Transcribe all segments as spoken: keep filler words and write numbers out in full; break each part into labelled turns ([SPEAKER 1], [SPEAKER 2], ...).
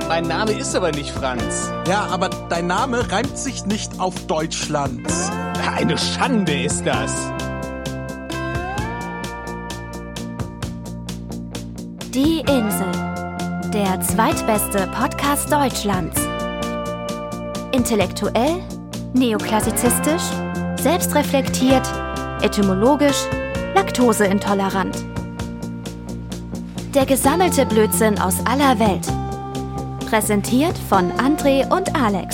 [SPEAKER 1] Mein Name ist aber nicht Franz.
[SPEAKER 2] Ja, aber dein Name reimt sich nicht auf Deutschland.
[SPEAKER 1] Eine Schande ist das.
[SPEAKER 3] Die Insel. Der zweitbeste Podcast Deutschlands. Intellektuell, neoklassizistisch, selbstreflektiert, etymologisch, laktoseintolerant. Der gesammelte Blödsinn aus aller Welt. Präsentiert von André und Alex.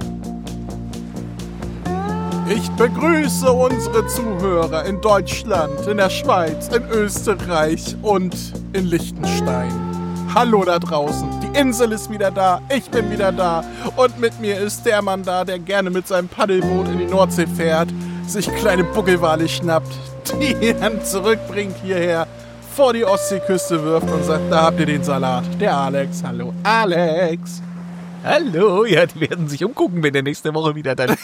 [SPEAKER 2] Ich begrüße unsere Zuhörer in Deutschland, in der Schweiz, in Österreich und in Liechtenstein. Hallo da draußen, die Insel ist wieder da, ich bin wieder da und mit mir ist der Mann da, der gerne mit seinem Paddelboot in die Nordsee fährt, sich kleine Buckelwale schnappt, die dann zurückbringt hierher, vor die Ostseeküste wirft und sagt, da habt ihr den Salat. Der Alex, hallo Alex.
[SPEAKER 1] Hallo, ja, die werden sich umgucken, wenn der nächste Woche wieder dann...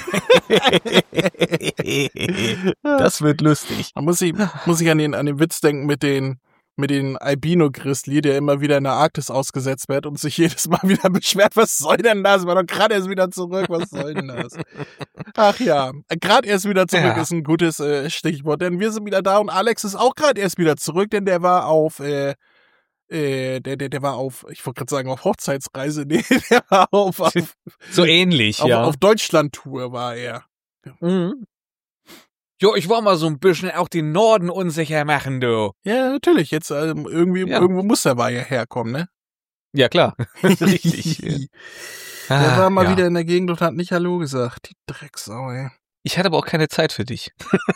[SPEAKER 1] Das wird lustig.
[SPEAKER 2] Man muss ich, muss ich an den, an den Witz denken mit den, mit den Albino-Grizzly, der immer wieder in der Arktis ausgesetzt wird und sich jedes Mal wieder beschwert, was soll denn das? War doch gerade erst wieder zurück, was soll denn das? Ach ja, gerade erst wieder zurück ja. Ist ein gutes äh, Stichwort, denn wir sind wieder da und Alex ist auch gerade erst wieder zurück, denn der war auf, äh, äh, der, der, der war auf, ich wollte gerade sagen, auf Hochzeitsreise, nee, der war auf, auf
[SPEAKER 1] so ähnlich,
[SPEAKER 2] auf,
[SPEAKER 1] ja.
[SPEAKER 2] Auf Deutschland-Tour war er.
[SPEAKER 1] Mhm. Jo, ich war mal so ein bisschen auch den Norden unsicher machen, du.
[SPEAKER 2] Ja, natürlich. Jetzt ähm, irgendwie
[SPEAKER 1] Ja.
[SPEAKER 2] irgendwo muss der Weiher herkommen, ne?
[SPEAKER 1] Ja, klar. Richtig.
[SPEAKER 2] Der
[SPEAKER 1] Ah,
[SPEAKER 2] war mal
[SPEAKER 1] ja.
[SPEAKER 2] wieder in der Gegend und hat nicht Hallo gesagt. Die Drecksau, ey.
[SPEAKER 1] Ich hatte aber auch keine Zeit für dich.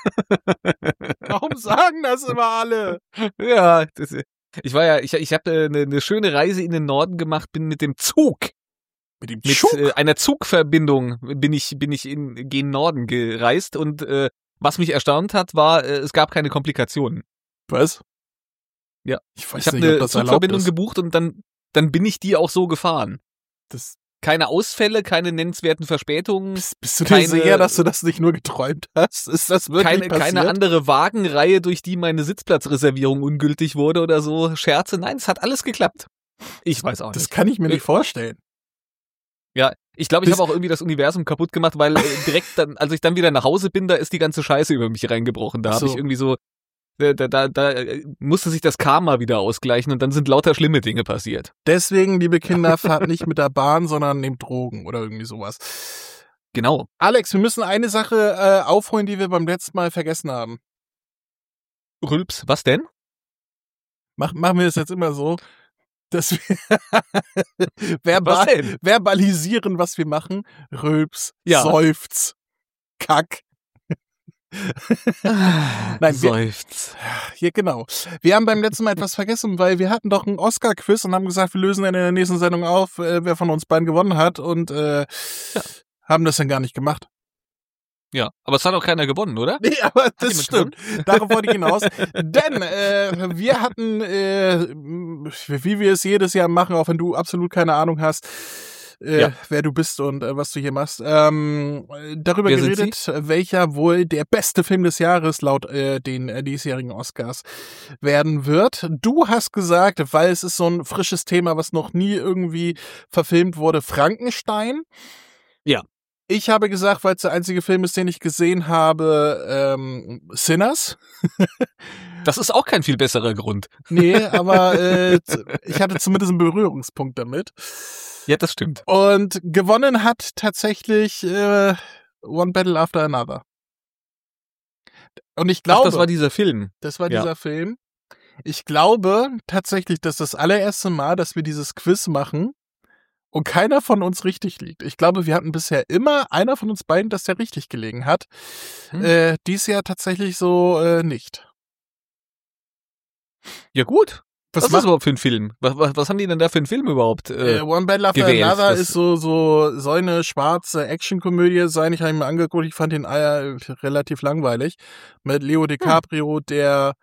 [SPEAKER 2] Warum sagen das immer alle?
[SPEAKER 1] Ja, das, ich war ja, ich, ich habe eine, eine schöne Reise in den Norden gemacht, bin mit dem Zug,
[SPEAKER 2] Mit dem
[SPEAKER 1] mit
[SPEAKER 2] Schuck?
[SPEAKER 1] äh, einer Zugverbindung bin ich, bin ich in gen Norden gereist und äh, was mich erstaunt hat, war, äh, es gab keine Komplikationen.
[SPEAKER 2] Was?
[SPEAKER 1] Ja.
[SPEAKER 2] Ich weiß
[SPEAKER 1] Ich habe
[SPEAKER 2] nicht, ob
[SPEAKER 1] eine
[SPEAKER 2] das erlaubt
[SPEAKER 1] Zugverbindung
[SPEAKER 2] ist.
[SPEAKER 1] gebucht und dann, dann bin ich die auch so gefahren.
[SPEAKER 2] Das,
[SPEAKER 1] Keine Ausfälle, keine nennenswerten Verspätungen,
[SPEAKER 2] bist, bist du dir
[SPEAKER 1] keine-
[SPEAKER 2] sicher, dass du das nicht nur geträumt hast? Ist das wirklich
[SPEAKER 1] keine,
[SPEAKER 2] passiert?
[SPEAKER 1] keine andere Wagenreihe, durch die meine Sitzplatzreservierung ungültig wurde oder so. Scherze, nein, es hat alles geklappt. Ich weiß auch
[SPEAKER 2] Das
[SPEAKER 1] nicht.
[SPEAKER 2] kann ich mir nicht vorstellen.
[SPEAKER 1] Ja, ich glaube, ich
[SPEAKER 2] Bis-
[SPEAKER 1] habe auch irgendwie das Universum kaputt gemacht, weil äh, direkt dann, als ich dann wieder nach Hause bin, da ist die ganze Scheiße über mich reingebrochen. Da
[SPEAKER 2] Ach
[SPEAKER 1] habe
[SPEAKER 2] so.
[SPEAKER 1] ich irgendwie so, da, da, da, da äh, musste sich das Karma wieder ausgleichen und dann sind lauter schlimme Dinge passiert.
[SPEAKER 2] Deswegen, liebe Kinder, fahrt nicht mit der Bahn, sondern nehmt Drogen oder irgendwie sowas.
[SPEAKER 1] Genau.
[SPEAKER 2] Alex, wir müssen eine Sache äh, aufholen, die wir beim letzten Mal vergessen haben.
[SPEAKER 1] Rülps, was denn?
[SPEAKER 2] Mach, machen wir das jetzt immer so, dass wir verbal,
[SPEAKER 1] Was denn?
[SPEAKER 2] verbalisieren, was wir machen. Rülps,
[SPEAKER 1] Ja.
[SPEAKER 2] Seufz, Kack. Nein, wir,
[SPEAKER 1] Seufz.
[SPEAKER 2] hier genau. Wir haben beim letzten Mal etwas vergessen, weil wir hatten doch einen Oscar-Quiz und haben gesagt, wir lösen dann in der nächsten Sendung auf, äh, wer von uns beiden gewonnen hat und äh,
[SPEAKER 1] Ja.
[SPEAKER 2] haben das dann gar nicht gemacht.
[SPEAKER 1] Ja, aber es hat auch keiner gewonnen, oder?
[SPEAKER 2] Nee, aber das
[SPEAKER 1] jemand
[SPEAKER 2] stimmt. Darauf wollte ich hinaus. Denn äh, wir hatten, äh, wie wir es jedes Jahr machen, auch wenn du absolut keine Ahnung hast, äh,
[SPEAKER 1] Ja.
[SPEAKER 2] wer du bist und äh, was du hier machst, ähm, darüber
[SPEAKER 1] Wer sind
[SPEAKER 2] geredet, welcher wohl der beste Film des Jahres laut äh, den äh, diesjährigen Oscars werden wird. Du hast gesagt, weil es ist so ein frisches Thema, was noch nie irgendwie verfilmt wurde, Frankenstein.
[SPEAKER 1] Ja.
[SPEAKER 2] Ich habe gesagt, weil es der einzige Film ist, den ich gesehen habe, ähm, Sinners.
[SPEAKER 1] Das ist auch kein viel besserer Grund.
[SPEAKER 2] Nee, aber äh, z- ich hatte zumindest einen Berührungspunkt damit.
[SPEAKER 1] Ja, das stimmt.
[SPEAKER 2] Und gewonnen hat tatsächlich äh, One Battle After Another. Und ich
[SPEAKER 1] Ach,
[SPEAKER 2] glaube,
[SPEAKER 1] das war dieser Film.
[SPEAKER 2] das war
[SPEAKER 1] ja.
[SPEAKER 2] dieser Film. Ich glaube tatsächlich, dass das allererste Mal, dass wir dieses Quiz machen und keiner von uns richtig liegt. Ich glaube, wir hatten bisher immer einer von uns beiden, dass der richtig gelegen hat.
[SPEAKER 1] Hm.
[SPEAKER 2] Äh, dies Jahr tatsächlich so äh, nicht.
[SPEAKER 1] Ja, gut.
[SPEAKER 2] Was
[SPEAKER 1] Was ist das überhaupt für ein Film? Was, was, was haben die denn da für einen Film überhaupt? Äh,
[SPEAKER 2] Äh, One Battle After
[SPEAKER 1] gewählt.
[SPEAKER 2] Another
[SPEAKER 1] Das-
[SPEAKER 2] ist so, so, soll eine schwarze Actionkomödie sein. Ich habe ihn mir angeguckt, ich fand den äh, relativ langweilig. Mit Leo DiCaprio, der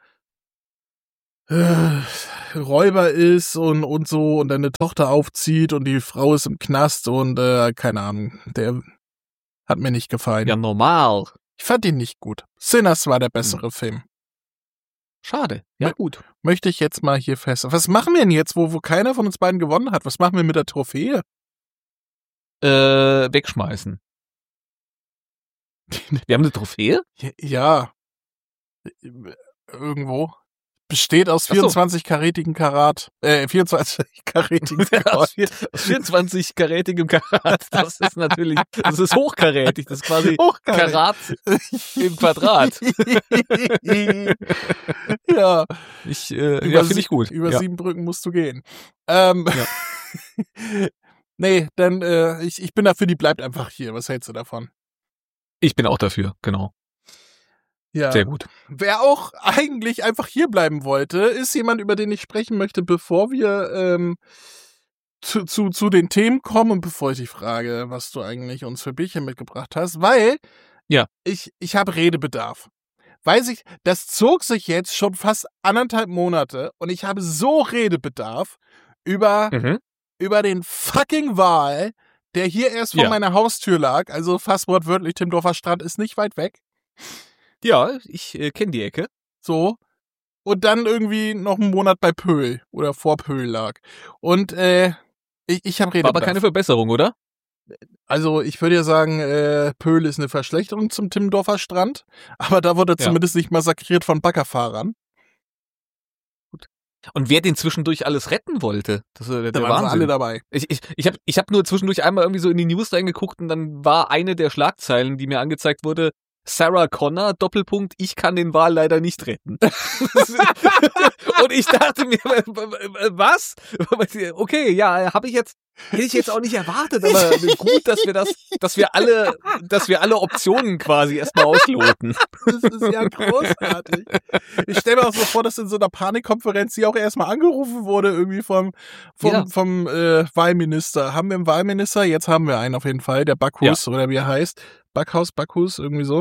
[SPEAKER 2] äh, Räuber ist und, und so und dann eine Tochter aufzieht und die Frau ist im Knast und äh, keine Ahnung. Der hat mir nicht gefallen.
[SPEAKER 1] ja, normal.
[SPEAKER 2] Ich fand ihn nicht gut. Sinners war der bessere Film.
[SPEAKER 1] Schade. Ja,
[SPEAKER 2] M-
[SPEAKER 1] gut.
[SPEAKER 2] Möchte ich jetzt mal hier fest. Was machen wir denn jetzt, wo, wo keiner von uns beiden gewonnen hat? Was machen wir mit der Trophäe?
[SPEAKER 1] Äh, wegschmeißen. Wir haben eine Trophäe?
[SPEAKER 2] Ja. Irgendwo. Besteht aus
[SPEAKER 1] Ach so.
[SPEAKER 2] vierundzwanzig-karätigen Karat. Äh, vierundzwanzig-karätigen
[SPEAKER 1] aus,
[SPEAKER 2] Karat.
[SPEAKER 1] vier, aus vierundzwanzig-karätigem Karat. Das ist natürlich, das ist hochkarätig. Das ist quasi
[SPEAKER 2] Hochkarätig.
[SPEAKER 1] Karat im Quadrat.
[SPEAKER 2] Ja.
[SPEAKER 1] Ich, äh,
[SPEAKER 2] Über
[SPEAKER 1] ja, finde
[SPEAKER 2] sie-
[SPEAKER 1] ich gut.
[SPEAKER 2] Über
[SPEAKER 1] ja.
[SPEAKER 2] sieben Brücken musst du gehen. Ähm, nee, dann, äh, ich, ich bin dafür, die bleibt einfach hier. Was hältst du davon?
[SPEAKER 1] Ich bin auch dafür, genau.
[SPEAKER 2] Ja.
[SPEAKER 1] Sehr gut.
[SPEAKER 2] Wer auch eigentlich einfach hier bleiben wollte, ist jemand, über den ich sprechen möchte, bevor wir ähm, zu, zu, zu den Themen kommen und bevor ich dich frage, was du eigentlich uns für Bierchen mitgebracht hast, weil
[SPEAKER 1] Ja.
[SPEAKER 2] ich, ich habe Redebedarf. Weiß ich, das zog sich jetzt schon fast anderthalb Monate und ich habe so Redebedarf über,
[SPEAKER 1] Mhm.
[SPEAKER 2] über den fucking Wal, der hier erst vor
[SPEAKER 1] Ja.
[SPEAKER 2] meiner Haustür lag, also fast wortwörtlich, Timmendorfer Strand ist nicht weit weg.
[SPEAKER 1] Ja, ich äh, kenne die Ecke.
[SPEAKER 2] So. Und dann irgendwie noch einen Monat bei Pöhl oder vor Pöhl lag. Und äh, ich, ich habe
[SPEAKER 1] War
[SPEAKER 2] Redebedarf.
[SPEAKER 1] aber keine Verbesserung, oder?
[SPEAKER 2] Also ich würde ja sagen, äh, Pöhl ist eine Verschlechterung zum Timmendorfer Strand. Aber da wurde er
[SPEAKER 1] Ja.
[SPEAKER 2] zumindest nicht massakriert von Baggerfahrern.
[SPEAKER 1] Und wer den zwischendurch alles retten wollte, das ist der,
[SPEAKER 2] Da
[SPEAKER 1] der
[SPEAKER 2] waren sie
[SPEAKER 1] Wahnsinn.
[SPEAKER 2] alle dabei.
[SPEAKER 1] Ich, ich, ich habe ich hab nur zwischendurch einmal irgendwie so in die News reingeguckt und dann war eine der Schlagzeilen, die mir angezeigt wurde, Sarah Connor, Doppelpunkt, ich kann den Wal leider nicht retten. Und ich dachte mir, was? Okay, ja, habe ich jetzt, hätte ich jetzt auch nicht erwartet, aber gut, dass wir das, dass wir alle, dass wir alle Optionen quasi erstmal ausloten.
[SPEAKER 2] Das ist ja großartig. Ich stelle mir auch so vor, dass in so einer Panikkonferenz die auch erstmal angerufen wurde, irgendwie vom, vom,
[SPEAKER 1] Ja.
[SPEAKER 2] vom äh, Wahlminister. Haben wir einen Wahlminister? Jetzt haben wir einen auf jeden Fall, der Backhus oder wie er heißt. Backhaus, Backhus, irgendwie so.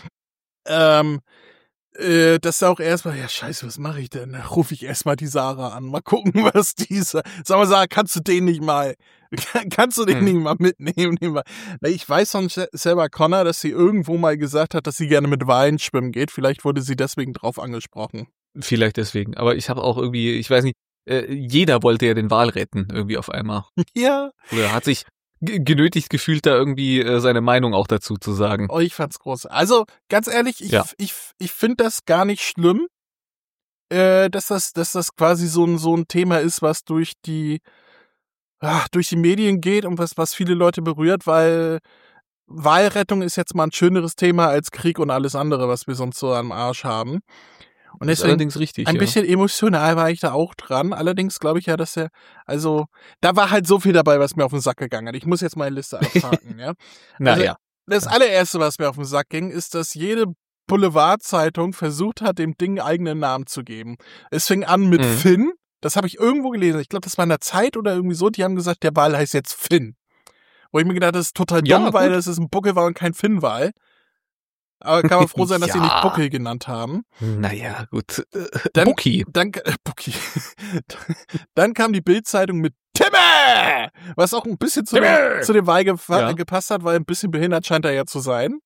[SPEAKER 2] Ähm, äh, dass er auch erstmal, ja scheiße, was mache ich denn? Rufe ich erstmal die Sarah an. Mal gucken, was diese. Sag mal, Sarah, kannst du den nicht mal, kannst du den
[SPEAKER 1] Hm.
[SPEAKER 2] nicht mal mitnehmen? Nehmen wir- Na, ich weiß von Sarah Connor, dass sie irgendwo mal gesagt hat, dass sie gerne mit Walen schwimmen geht. Vielleicht wurde sie deswegen drauf angesprochen.
[SPEAKER 1] Vielleicht deswegen. Aber ich habe auch irgendwie, ich weiß nicht, äh, jeder wollte ja den Wal retten, irgendwie auf einmal.
[SPEAKER 2] Ja.
[SPEAKER 1] Oder hat sich g- genötigt gefühlt, da irgendwie äh, seine Meinung auch dazu zu sagen.
[SPEAKER 2] Oh, ich fand's groß. Also, ganz ehrlich, ich,
[SPEAKER 1] Ja.
[SPEAKER 2] ich, ich finde das gar nicht schlimm, äh, dass das, dass das quasi so ein, so ein Thema ist, was durch die, ach, durch die Medien geht und was, was viele Leute berührt, weil Wahlrettung ist jetzt mal ein schöneres Thema als Krieg und alles andere, was wir sonst so am Arsch haben. Und
[SPEAKER 1] Das ist
[SPEAKER 2] deswegen,
[SPEAKER 1] allerdings richtig.
[SPEAKER 2] ein
[SPEAKER 1] ja.
[SPEAKER 2] bisschen emotional war ich da auch dran. Allerdings glaube ich ja, dass er, also, da war halt so viel dabei, was mir auf den Sack gegangen hat. Ich muss jetzt meine Liste abhaken, ja.
[SPEAKER 1] Naja.
[SPEAKER 2] Das allererste, was mir auf den Sack ging, ist, dass jede Boulevardzeitung versucht hat, dem Ding einen eigenen Namen zu geben. Es fing an mit
[SPEAKER 1] Mhm.
[SPEAKER 2] Finn. Das habe ich irgendwo gelesen. Ich glaube, das war in der Zeit oder irgendwie so. Die haben gesagt, der Wal heißt jetzt Finn. Wo ich mir gedacht habe, das ist total
[SPEAKER 1] Ja,
[SPEAKER 2] dumm, weil
[SPEAKER 1] gut.
[SPEAKER 2] das ist ein Buckelwal und kein Finnwal. Aber kann man froh sein, dass sie
[SPEAKER 1] Ja.
[SPEAKER 2] nicht Buckel genannt haben.
[SPEAKER 1] Naja, gut. Äh,
[SPEAKER 2] Dann-
[SPEAKER 1] Bucky.
[SPEAKER 2] Dann, äh, Bucki. Dann kam die Bildzeitung mit Timme! Was auch ein bisschen zu,
[SPEAKER 1] Timme!
[SPEAKER 2] dem, zu dem Wal gefa-
[SPEAKER 1] Ja.
[SPEAKER 2] gepasst hat, weil ein bisschen behindert scheint er ja zu sein.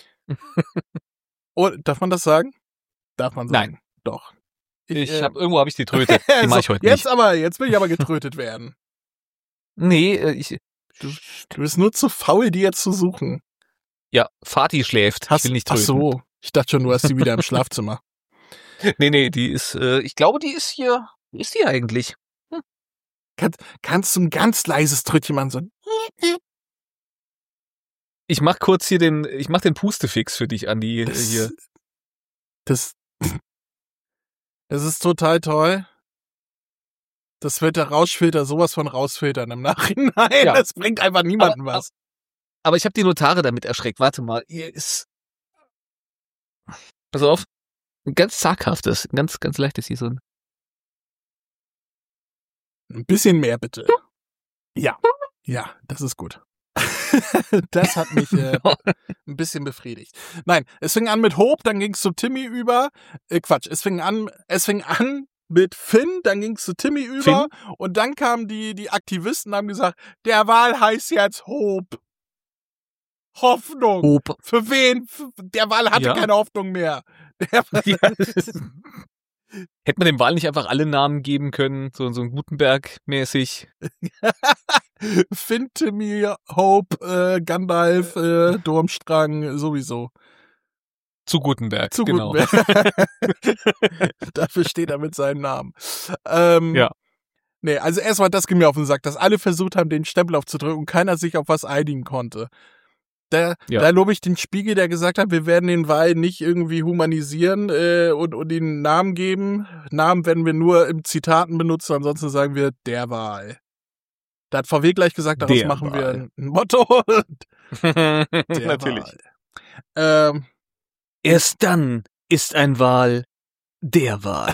[SPEAKER 2] Und, darf man das sagen? Darf man sagen.
[SPEAKER 1] Nein.
[SPEAKER 2] Doch.
[SPEAKER 1] Ich
[SPEAKER 2] äh,
[SPEAKER 1] hab, irgendwo habe ich die Tröte. Die mach ich
[SPEAKER 2] so,
[SPEAKER 1] heute
[SPEAKER 2] jetzt
[SPEAKER 1] nicht.
[SPEAKER 2] aber, jetzt will ich aber getrötet werden.
[SPEAKER 1] Nee, äh, ich,
[SPEAKER 2] Du bist nur zu faul, die jetzt zu suchen.
[SPEAKER 1] ja, Fatih schläft.
[SPEAKER 2] Hast,
[SPEAKER 1] ich will nicht
[SPEAKER 2] ach
[SPEAKER 1] tröten.
[SPEAKER 2] so. Ich dachte schon, du hast sie wieder im Schlafzimmer.
[SPEAKER 1] Nee, nee, die ist, äh, ich glaube, die ist hier, wo ist die eigentlich?
[SPEAKER 2] Kann, kannst du ein ganz leises Trötchen machen? So ein
[SPEAKER 1] Ich mach kurz hier den, ich mach den Pustefix für dich, Andi, äh,
[SPEAKER 2] Das,
[SPEAKER 1] hier.
[SPEAKER 2] das, das ist total toll. Das wird der Rauschfilter sowas von rausfiltern im Nachhinein.
[SPEAKER 1] Ja.
[SPEAKER 2] Das bringt einfach niemandem
[SPEAKER 1] Aber-
[SPEAKER 2] was.
[SPEAKER 1] Aber ich habe die Notare damit erschreckt. Warte mal, hier ist, pass auf, ein ganz zaghaftes, ein ganz, ganz leichtes hier so ein,
[SPEAKER 2] Ein bisschen mehr bitte. Ja, ja, das ist gut. Das hat mich äh, ein bisschen befriedigt. Nein, es fing an mit Hope, dann ging es zu Timmy über. Äh, Quatsch, es fing an, es fing an mit Finn, dann ging es zu Timmy über und dann kamen die, die Aktivisten und haben gesagt, der Wal heißt jetzt Hope. Hoffnung.
[SPEAKER 1] Hope.
[SPEAKER 2] Für wen? F- Der Wal hatte
[SPEAKER 1] Ja.
[SPEAKER 2] keine Hoffnung mehr. Der,
[SPEAKER 1] Ja. Hätte man dem Wal nicht einfach alle Namen geben können, so, so ein Gutenberg-mäßig?
[SPEAKER 2] Fintemir, Hope, äh, Gandalf, äh, Durmstrang, sowieso.
[SPEAKER 1] Zu Gutenberg,
[SPEAKER 2] Zu
[SPEAKER 1] genau.
[SPEAKER 2] Gutenberg. Dafür steht er mit seinem Namen. Ähm,
[SPEAKER 1] Ja.
[SPEAKER 2] Nee, also erstmal das ging mir auf den Sack, dass alle versucht haben, den Stempel aufzudrücken und keiner sich auf was einigen konnte. Da,
[SPEAKER 1] Ja.
[SPEAKER 2] da lobe ich den Spiegel, der gesagt hat, wir werden den Wal nicht irgendwie humanisieren äh, und, und ihnen Namen geben. Namen werden wir nur im Zitaten benutzen, ansonsten sagen wir der Wal. Da hat V W gleich gesagt, daraus
[SPEAKER 1] Der
[SPEAKER 2] machen
[SPEAKER 1] Wal.
[SPEAKER 2] wir ein Motto. Der
[SPEAKER 1] Natürlich.
[SPEAKER 2] Wal. Ähm,
[SPEAKER 1] Erst dann ist ein Wal der Wal.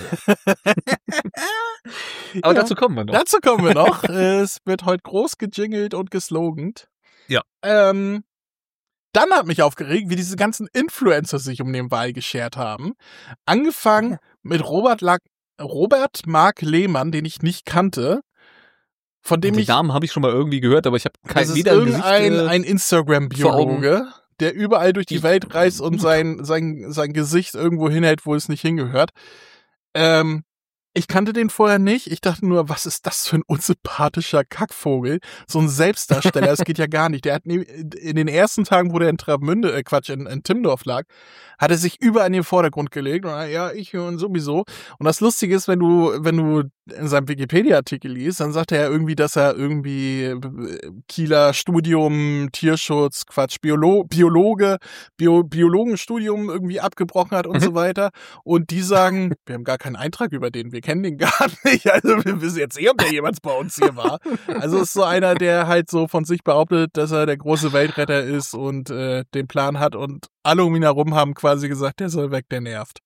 [SPEAKER 1] Aber
[SPEAKER 2] Ja.
[SPEAKER 1] dazu kommen wir noch.
[SPEAKER 2] Dazu kommen wir noch. Es wird heute groß gejingelt und geslogant.
[SPEAKER 1] Ja.
[SPEAKER 2] Ähm, dann hat mich aufgeregt, wie diese ganzen Influencer sich um den Wal geschert haben. Angefangen mit Robert, La- Robert Mark Lehmann, den ich nicht kannte. Von dem
[SPEAKER 1] Den
[SPEAKER 2] ich...
[SPEAKER 1] Namen habe ich schon mal irgendwie gehört, aber ich habe kein
[SPEAKER 2] Das ist
[SPEAKER 1] weder ein Gesicht,
[SPEAKER 2] irgendein
[SPEAKER 1] äh,
[SPEAKER 2] ein Instagram-Biologe, der überall durch die
[SPEAKER 1] Die-
[SPEAKER 2] Welt reist und sein, sein, sein Gesicht irgendwo hinhält, wo es nicht hingehört. Ähm, ich kannte den vorher nicht. Ich dachte nur, was ist das für ein unsympathischer Kackvogel? So ein Selbstdarsteller, das geht ja gar nicht. Der hat nie- in den ersten Tagen, wo der in Travemünde, äh Quatsch, in, in Timmendorf lag, hat er sich überall in den Vordergrund gelegt. Und ja, ich und sowieso. Und das Lustige ist, wenn du, wenn du in seinem Wikipedia-Artikel liest, dann sagt er ja irgendwie, dass er irgendwie äh, Kieler Studium, Tierschutz, Quatsch, Biolo Biologe, Bio Biologenstudium irgendwie abgebrochen hat und
[SPEAKER 1] Mhm.
[SPEAKER 2] so weiter. Und die sagen, wir haben gar keinen Eintrag über den, wir kennen den gar nicht. Also wir wissen jetzt eh, ob der jemals bei uns hier war. Also ist so einer, der halt so von sich behauptet, dass er der große Weltretter ist und äh, den Plan hat und alle um ihn herum haben quasi gesagt, der soll weg, der nervt.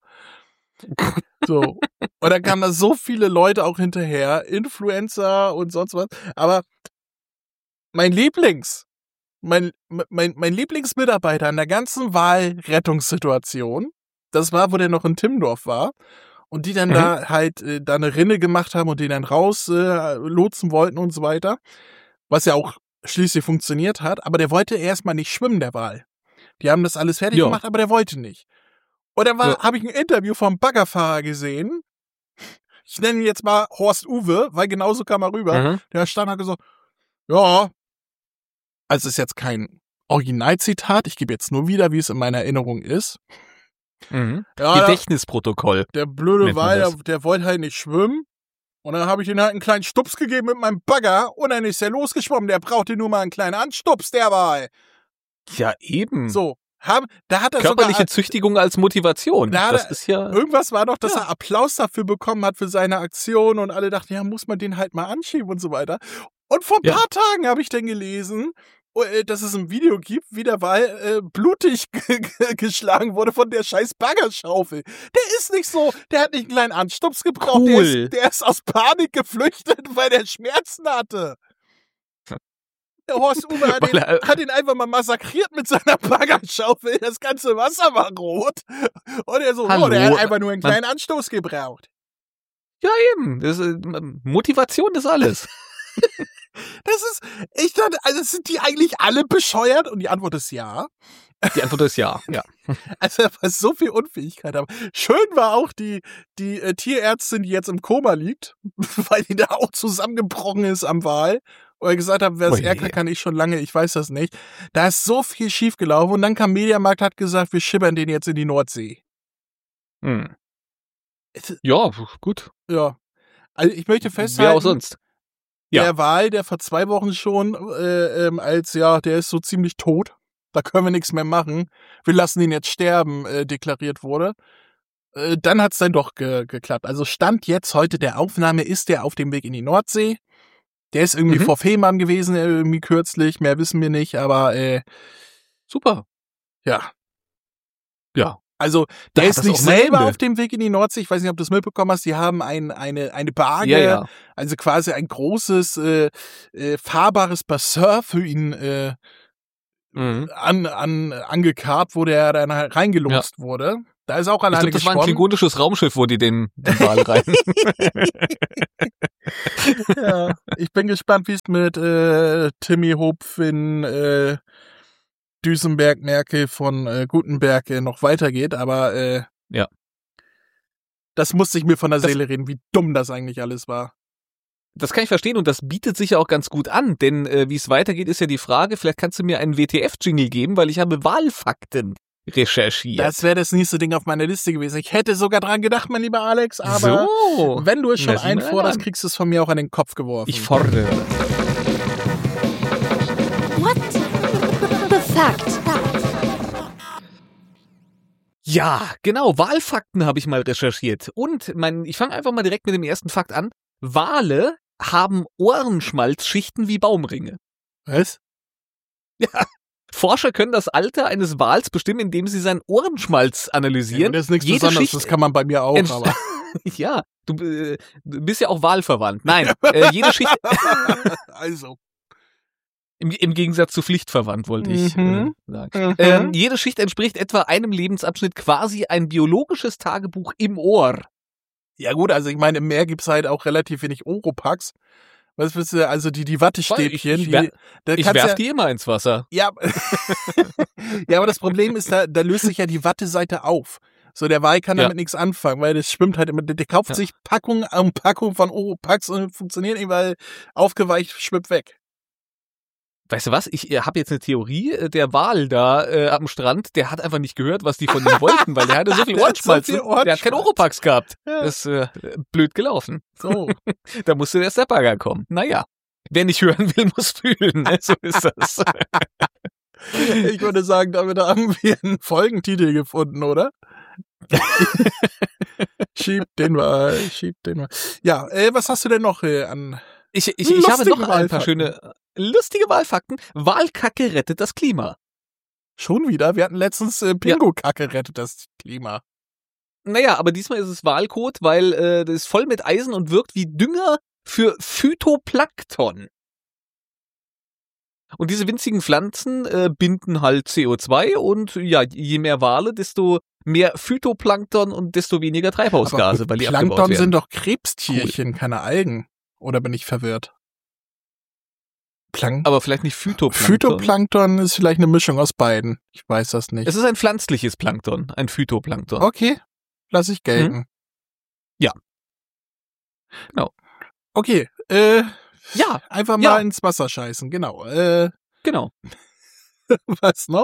[SPEAKER 2] So. Und dann kamen da so viele Leute auch hinterher, Influencer und sonst was. Aber mein Lieblings, mein, mein, mein Lieblingsmitarbeiter in der ganzen Wahlrettungssituation, das war, wo der noch in Timmendorf war. Und die dann
[SPEAKER 1] Mhm.
[SPEAKER 2] da halt äh, da eine Rinne gemacht haben und den dann raus äh, lotsen wollten und so weiter. Was ja auch schließlich funktioniert hat. Aber der wollte erstmal nicht schwimmen, der Wal. Die haben das alles fertig
[SPEAKER 1] Ja.
[SPEAKER 2] gemacht, aber der wollte nicht. Und dann war,
[SPEAKER 1] Ja.
[SPEAKER 2] habe ich ein Interview vom Baggerfahrer gesehen. Ich nenne ihn jetzt mal Horst Uwe, weil genauso kam er rüber.
[SPEAKER 1] Mhm.
[SPEAKER 2] Der stand hat gesagt, ja, also ist jetzt kein Originalzitat, ich gebe jetzt nur wieder, wie es in meiner Erinnerung ist.
[SPEAKER 1] Mhm.
[SPEAKER 2] Ja, der,
[SPEAKER 1] Gedächtnisprotokoll.
[SPEAKER 2] der blöde
[SPEAKER 1] nennt man
[SPEAKER 2] Wal, der,
[SPEAKER 1] das.
[SPEAKER 2] der wollte halt nicht schwimmen. Und dann habe ich ihm halt einen kleinen Stups gegeben mit meinem Bagger und dann ist er losgeschwommen. Der brauchte nur mal einen kleinen Anstups, der Wal.
[SPEAKER 1] Ja, eben.
[SPEAKER 2] So, haben, da hat er
[SPEAKER 1] Körperliche
[SPEAKER 2] sogar...
[SPEAKER 1] Züchtigung als Motivation.
[SPEAKER 2] Da hat
[SPEAKER 1] Das
[SPEAKER 2] er-
[SPEAKER 1] ist ja.
[SPEAKER 2] Irgendwas war doch, dass
[SPEAKER 1] Ja.
[SPEAKER 2] er Applaus dafür bekommen hat für seine Aktion und alle dachten, ja, muss man den halt mal anschieben und so weiter. Und vor ein
[SPEAKER 1] Ja.
[SPEAKER 2] paar Tagen habe ich dann gelesen, äh, dass es ein Video gibt, wie der Wal äh, blutig ge- ge- geschlagen wurde von der scheiß Baggerschaufel. Der ist nicht so, der hat nicht einen kleinen Anstups gebraucht, der,
[SPEAKER 1] Cool.
[SPEAKER 2] ist, der ist aus Panik geflüchtet, weil der Schmerzen hatte. Der Horst Uwe hat ihn,
[SPEAKER 1] Weil er-
[SPEAKER 2] hat ihn einfach mal massakriert mit seiner Baggerschaufel. Das ganze Wasser war rot. Und er so,
[SPEAKER 1] Hallo.
[SPEAKER 2] oh, der hat einfach nur einen
[SPEAKER 1] Man-
[SPEAKER 2] kleinen Anstoß gebraucht.
[SPEAKER 1] Ja, eben. Das ist, Motivation ist alles.
[SPEAKER 2] Das ist, ich dachte, also sind die eigentlich alle bescheuert? Und die Antwort ist ja.
[SPEAKER 1] Die Antwort ist ja. Ja.
[SPEAKER 2] Also, was so viel Unfähigkeit haben. Schön war auch die, die äh, Tierärztin, die jetzt im Koma liegt, weil die da auch zusammengebrochen ist am Wal. Oder gesagt hat, wer es
[SPEAKER 1] Oje.
[SPEAKER 2] ärgert, kann ich schon lange, ich weiß das nicht. Da ist so viel schiefgelaufen und dann kam Mediamarkt, hat gesagt, wir schippern den jetzt in die Nordsee.
[SPEAKER 1] Hm.
[SPEAKER 2] Es-
[SPEAKER 1] Ja, gut.
[SPEAKER 2] Ja. Also ich möchte
[SPEAKER 1] Wer auch
[SPEAKER 2] festhalten,
[SPEAKER 1] sonst. Ja.
[SPEAKER 2] der Wal, der vor zwei Wochen schon äh, ähm, als, ja, der ist so ziemlich tot, da können wir nichts mehr machen, wir lassen ihn jetzt sterben, äh, deklariert wurde. Äh, dann hat's dann doch ge geklappt. Also Stand jetzt heute der Aufnahme ist der auf dem Weg in die Nordsee. Der ist irgendwie
[SPEAKER 1] Mhm.
[SPEAKER 2] vor Fehmarn gewesen, äh, irgendwie kürzlich, mehr wissen wir nicht, aber äh,
[SPEAKER 1] Super.
[SPEAKER 2] ja.
[SPEAKER 1] Ja.
[SPEAKER 2] Also
[SPEAKER 1] Da
[SPEAKER 2] der
[SPEAKER 1] hat
[SPEAKER 2] ist
[SPEAKER 1] das
[SPEAKER 2] nicht
[SPEAKER 1] auch mal
[SPEAKER 2] selber
[SPEAKER 1] Ende.
[SPEAKER 2] auf dem Weg in die Nordsee. Ich weiß nicht, ob du das mitbekommen hast. Die haben ein, eine, eine Barge,
[SPEAKER 1] Ja, ja.
[SPEAKER 2] also quasi ein großes, äh, äh, fahrbares Bassin für ihn äh,
[SPEAKER 1] Mhm.
[SPEAKER 2] an, an, angekarrt, wo der dann halt reingelotst wurde. Da ist auch
[SPEAKER 1] Ich
[SPEAKER 2] alleine
[SPEAKER 1] glaube, das war ein
[SPEAKER 2] geschwommen.
[SPEAKER 1] klingonisches Raumschiff, wo die den, den Wal rein.
[SPEAKER 2] Ja, ich bin gespannt, wie es mit äh, Timmy Hopfin, äh, Düsenberg, Merkel von äh, Gutenberg äh, noch weitergeht, aber äh,
[SPEAKER 1] Ja.
[SPEAKER 2] Das musste ich mir von der
[SPEAKER 1] Das-
[SPEAKER 2] Seele reden, wie dumm das eigentlich alles war.
[SPEAKER 1] Das kann ich verstehen und das bietet sich ja auch ganz gut an, denn äh, wie es weitergeht, ist ja die Frage, vielleicht kannst du mir einen W T F-Jingle geben, weil ich habe Wahlfakten recherchiert.
[SPEAKER 2] Das wäre das nächste Ding auf meiner Liste gewesen. Ich hätte sogar dran gedacht, mein lieber Alex, aber
[SPEAKER 1] so.
[SPEAKER 2] wenn du es schon
[SPEAKER 1] Na, sieh mal
[SPEAKER 2] einforderst,
[SPEAKER 1] an.
[SPEAKER 2] kriegst du es von mir auch an den Kopf geworfen.
[SPEAKER 1] Ich fordere.
[SPEAKER 3] What the fact?
[SPEAKER 1] Ja, genau, Wahlfakten habe ich mal recherchiert. Und mein, ich fange einfach mal direkt mit dem ersten Fakt an. Wale haben Ohrenschmalzschichten wie Baumringe.
[SPEAKER 2] Was?
[SPEAKER 1] Forscher können das Alter eines Wals bestimmen, indem sie seinen Ohrenschmalz
[SPEAKER 2] Ja,
[SPEAKER 1] analysieren.
[SPEAKER 2] das ist nichts
[SPEAKER 1] Jede
[SPEAKER 2] Besonderes,
[SPEAKER 1] Schicht
[SPEAKER 2] das kann man bei mir auch,
[SPEAKER 1] entst-
[SPEAKER 2] aber...
[SPEAKER 1] Ja, du, äh, du bist ja auch wahlverwandt. Nein, äh, jede Schicht,
[SPEAKER 2] Also.
[SPEAKER 1] im, im Gegensatz zu pflichtverwandt, wollte ich
[SPEAKER 2] Mhm.
[SPEAKER 1] äh, sagen.
[SPEAKER 2] Mhm.
[SPEAKER 1] Ähm, jede Schicht entspricht etwa einem Lebensabschnitt, quasi ein biologisches Tagebuch im Ohr.
[SPEAKER 2] Ja gut, also ich meine, im Meer gibt's halt auch relativ wenig Oropax. Was willst du, also die, die Wattestäbchen,
[SPEAKER 1] Ich- ich
[SPEAKER 2] die,
[SPEAKER 1] wer-
[SPEAKER 2] da
[SPEAKER 1] Ich
[SPEAKER 2] kannst
[SPEAKER 1] werf
[SPEAKER 2] ja,
[SPEAKER 1] die immer ins Wasser.
[SPEAKER 2] ja, ja, aber das Problem ist, da, da löst sich ja die Watteseite auf. So, der Wal kann
[SPEAKER 1] Ja.
[SPEAKER 2] damit nichts anfangen, weil das schwimmt halt immer, der, der kauft
[SPEAKER 1] Ja.
[SPEAKER 2] sich Packung um Packung von Oropax und funktioniert nicht, weil aufgeweicht schwimmt weg.
[SPEAKER 1] Weißt du was? Ich äh, habe jetzt eine Theorie. äh, Der Wal da äh, am Strand, der hat einfach nicht gehört, was die von ihm wollten, weil der hatte so viel
[SPEAKER 2] Der hat so
[SPEAKER 1] Ohrenschmalz.
[SPEAKER 2] viel
[SPEAKER 1] Der hat keinen
[SPEAKER 2] Ohrenschmalz.
[SPEAKER 1] Oropax gehabt.
[SPEAKER 2] Ja.
[SPEAKER 1] Das ist äh, blöd gelaufen.
[SPEAKER 2] So.
[SPEAKER 1] Da musste der Stepbagger kommen. Naja. Wer nicht hören will, muss fühlen. Ne? So ist das.
[SPEAKER 2] Ich würde sagen, damit haben wir einen Folgentitel gefunden, oder? Schieb den mal, schieb den mal. Ja, äh, was hast du denn noch äh, an...
[SPEAKER 1] Ich, ich, ich habe
[SPEAKER 2] Lustige
[SPEAKER 1] noch ein paar
[SPEAKER 2] Wahlfakten.
[SPEAKER 1] schöne, äh, lustige Wahlfakten. Walkacke rettet das Klima.
[SPEAKER 2] Schon wieder? Wir hatten letztens äh, Pingo-Kacke rettet das Klima.
[SPEAKER 1] Naja, aber diesmal ist es Walkot, weil äh, das ist voll mit Eisen und wirkt wie Dünger für Phytoplankton. Und diese winzigen Pflanzen äh, binden halt C O zwei und ja, je mehr Wale, desto mehr Phytoplankton und desto weniger Treibhausgase, weil die abgebaut
[SPEAKER 2] Plankton
[SPEAKER 1] werden.
[SPEAKER 2] sind doch Krebstierchen, keine Algen. Oder bin ich verwirrt? Plank
[SPEAKER 1] aber vielleicht nicht Phytoplankton.
[SPEAKER 2] Phytoplankton ist vielleicht eine Mischung aus beiden. Ich weiß das nicht.
[SPEAKER 1] Es ist ein pflanzliches Plankton, ein Phytoplankton.
[SPEAKER 2] Okay, lass ich gelten.
[SPEAKER 1] Ja. Genau.
[SPEAKER 2] Okay, äh,
[SPEAKER 1] Ja,
[SPEAKER 2] einfach mal
[SPEAKER 1] Ja.
[SPEAKER 2] ins Wasser scheißen, genau. Äh,
[SPEAKER 1] genau.
[SPEAKER 2] was noch?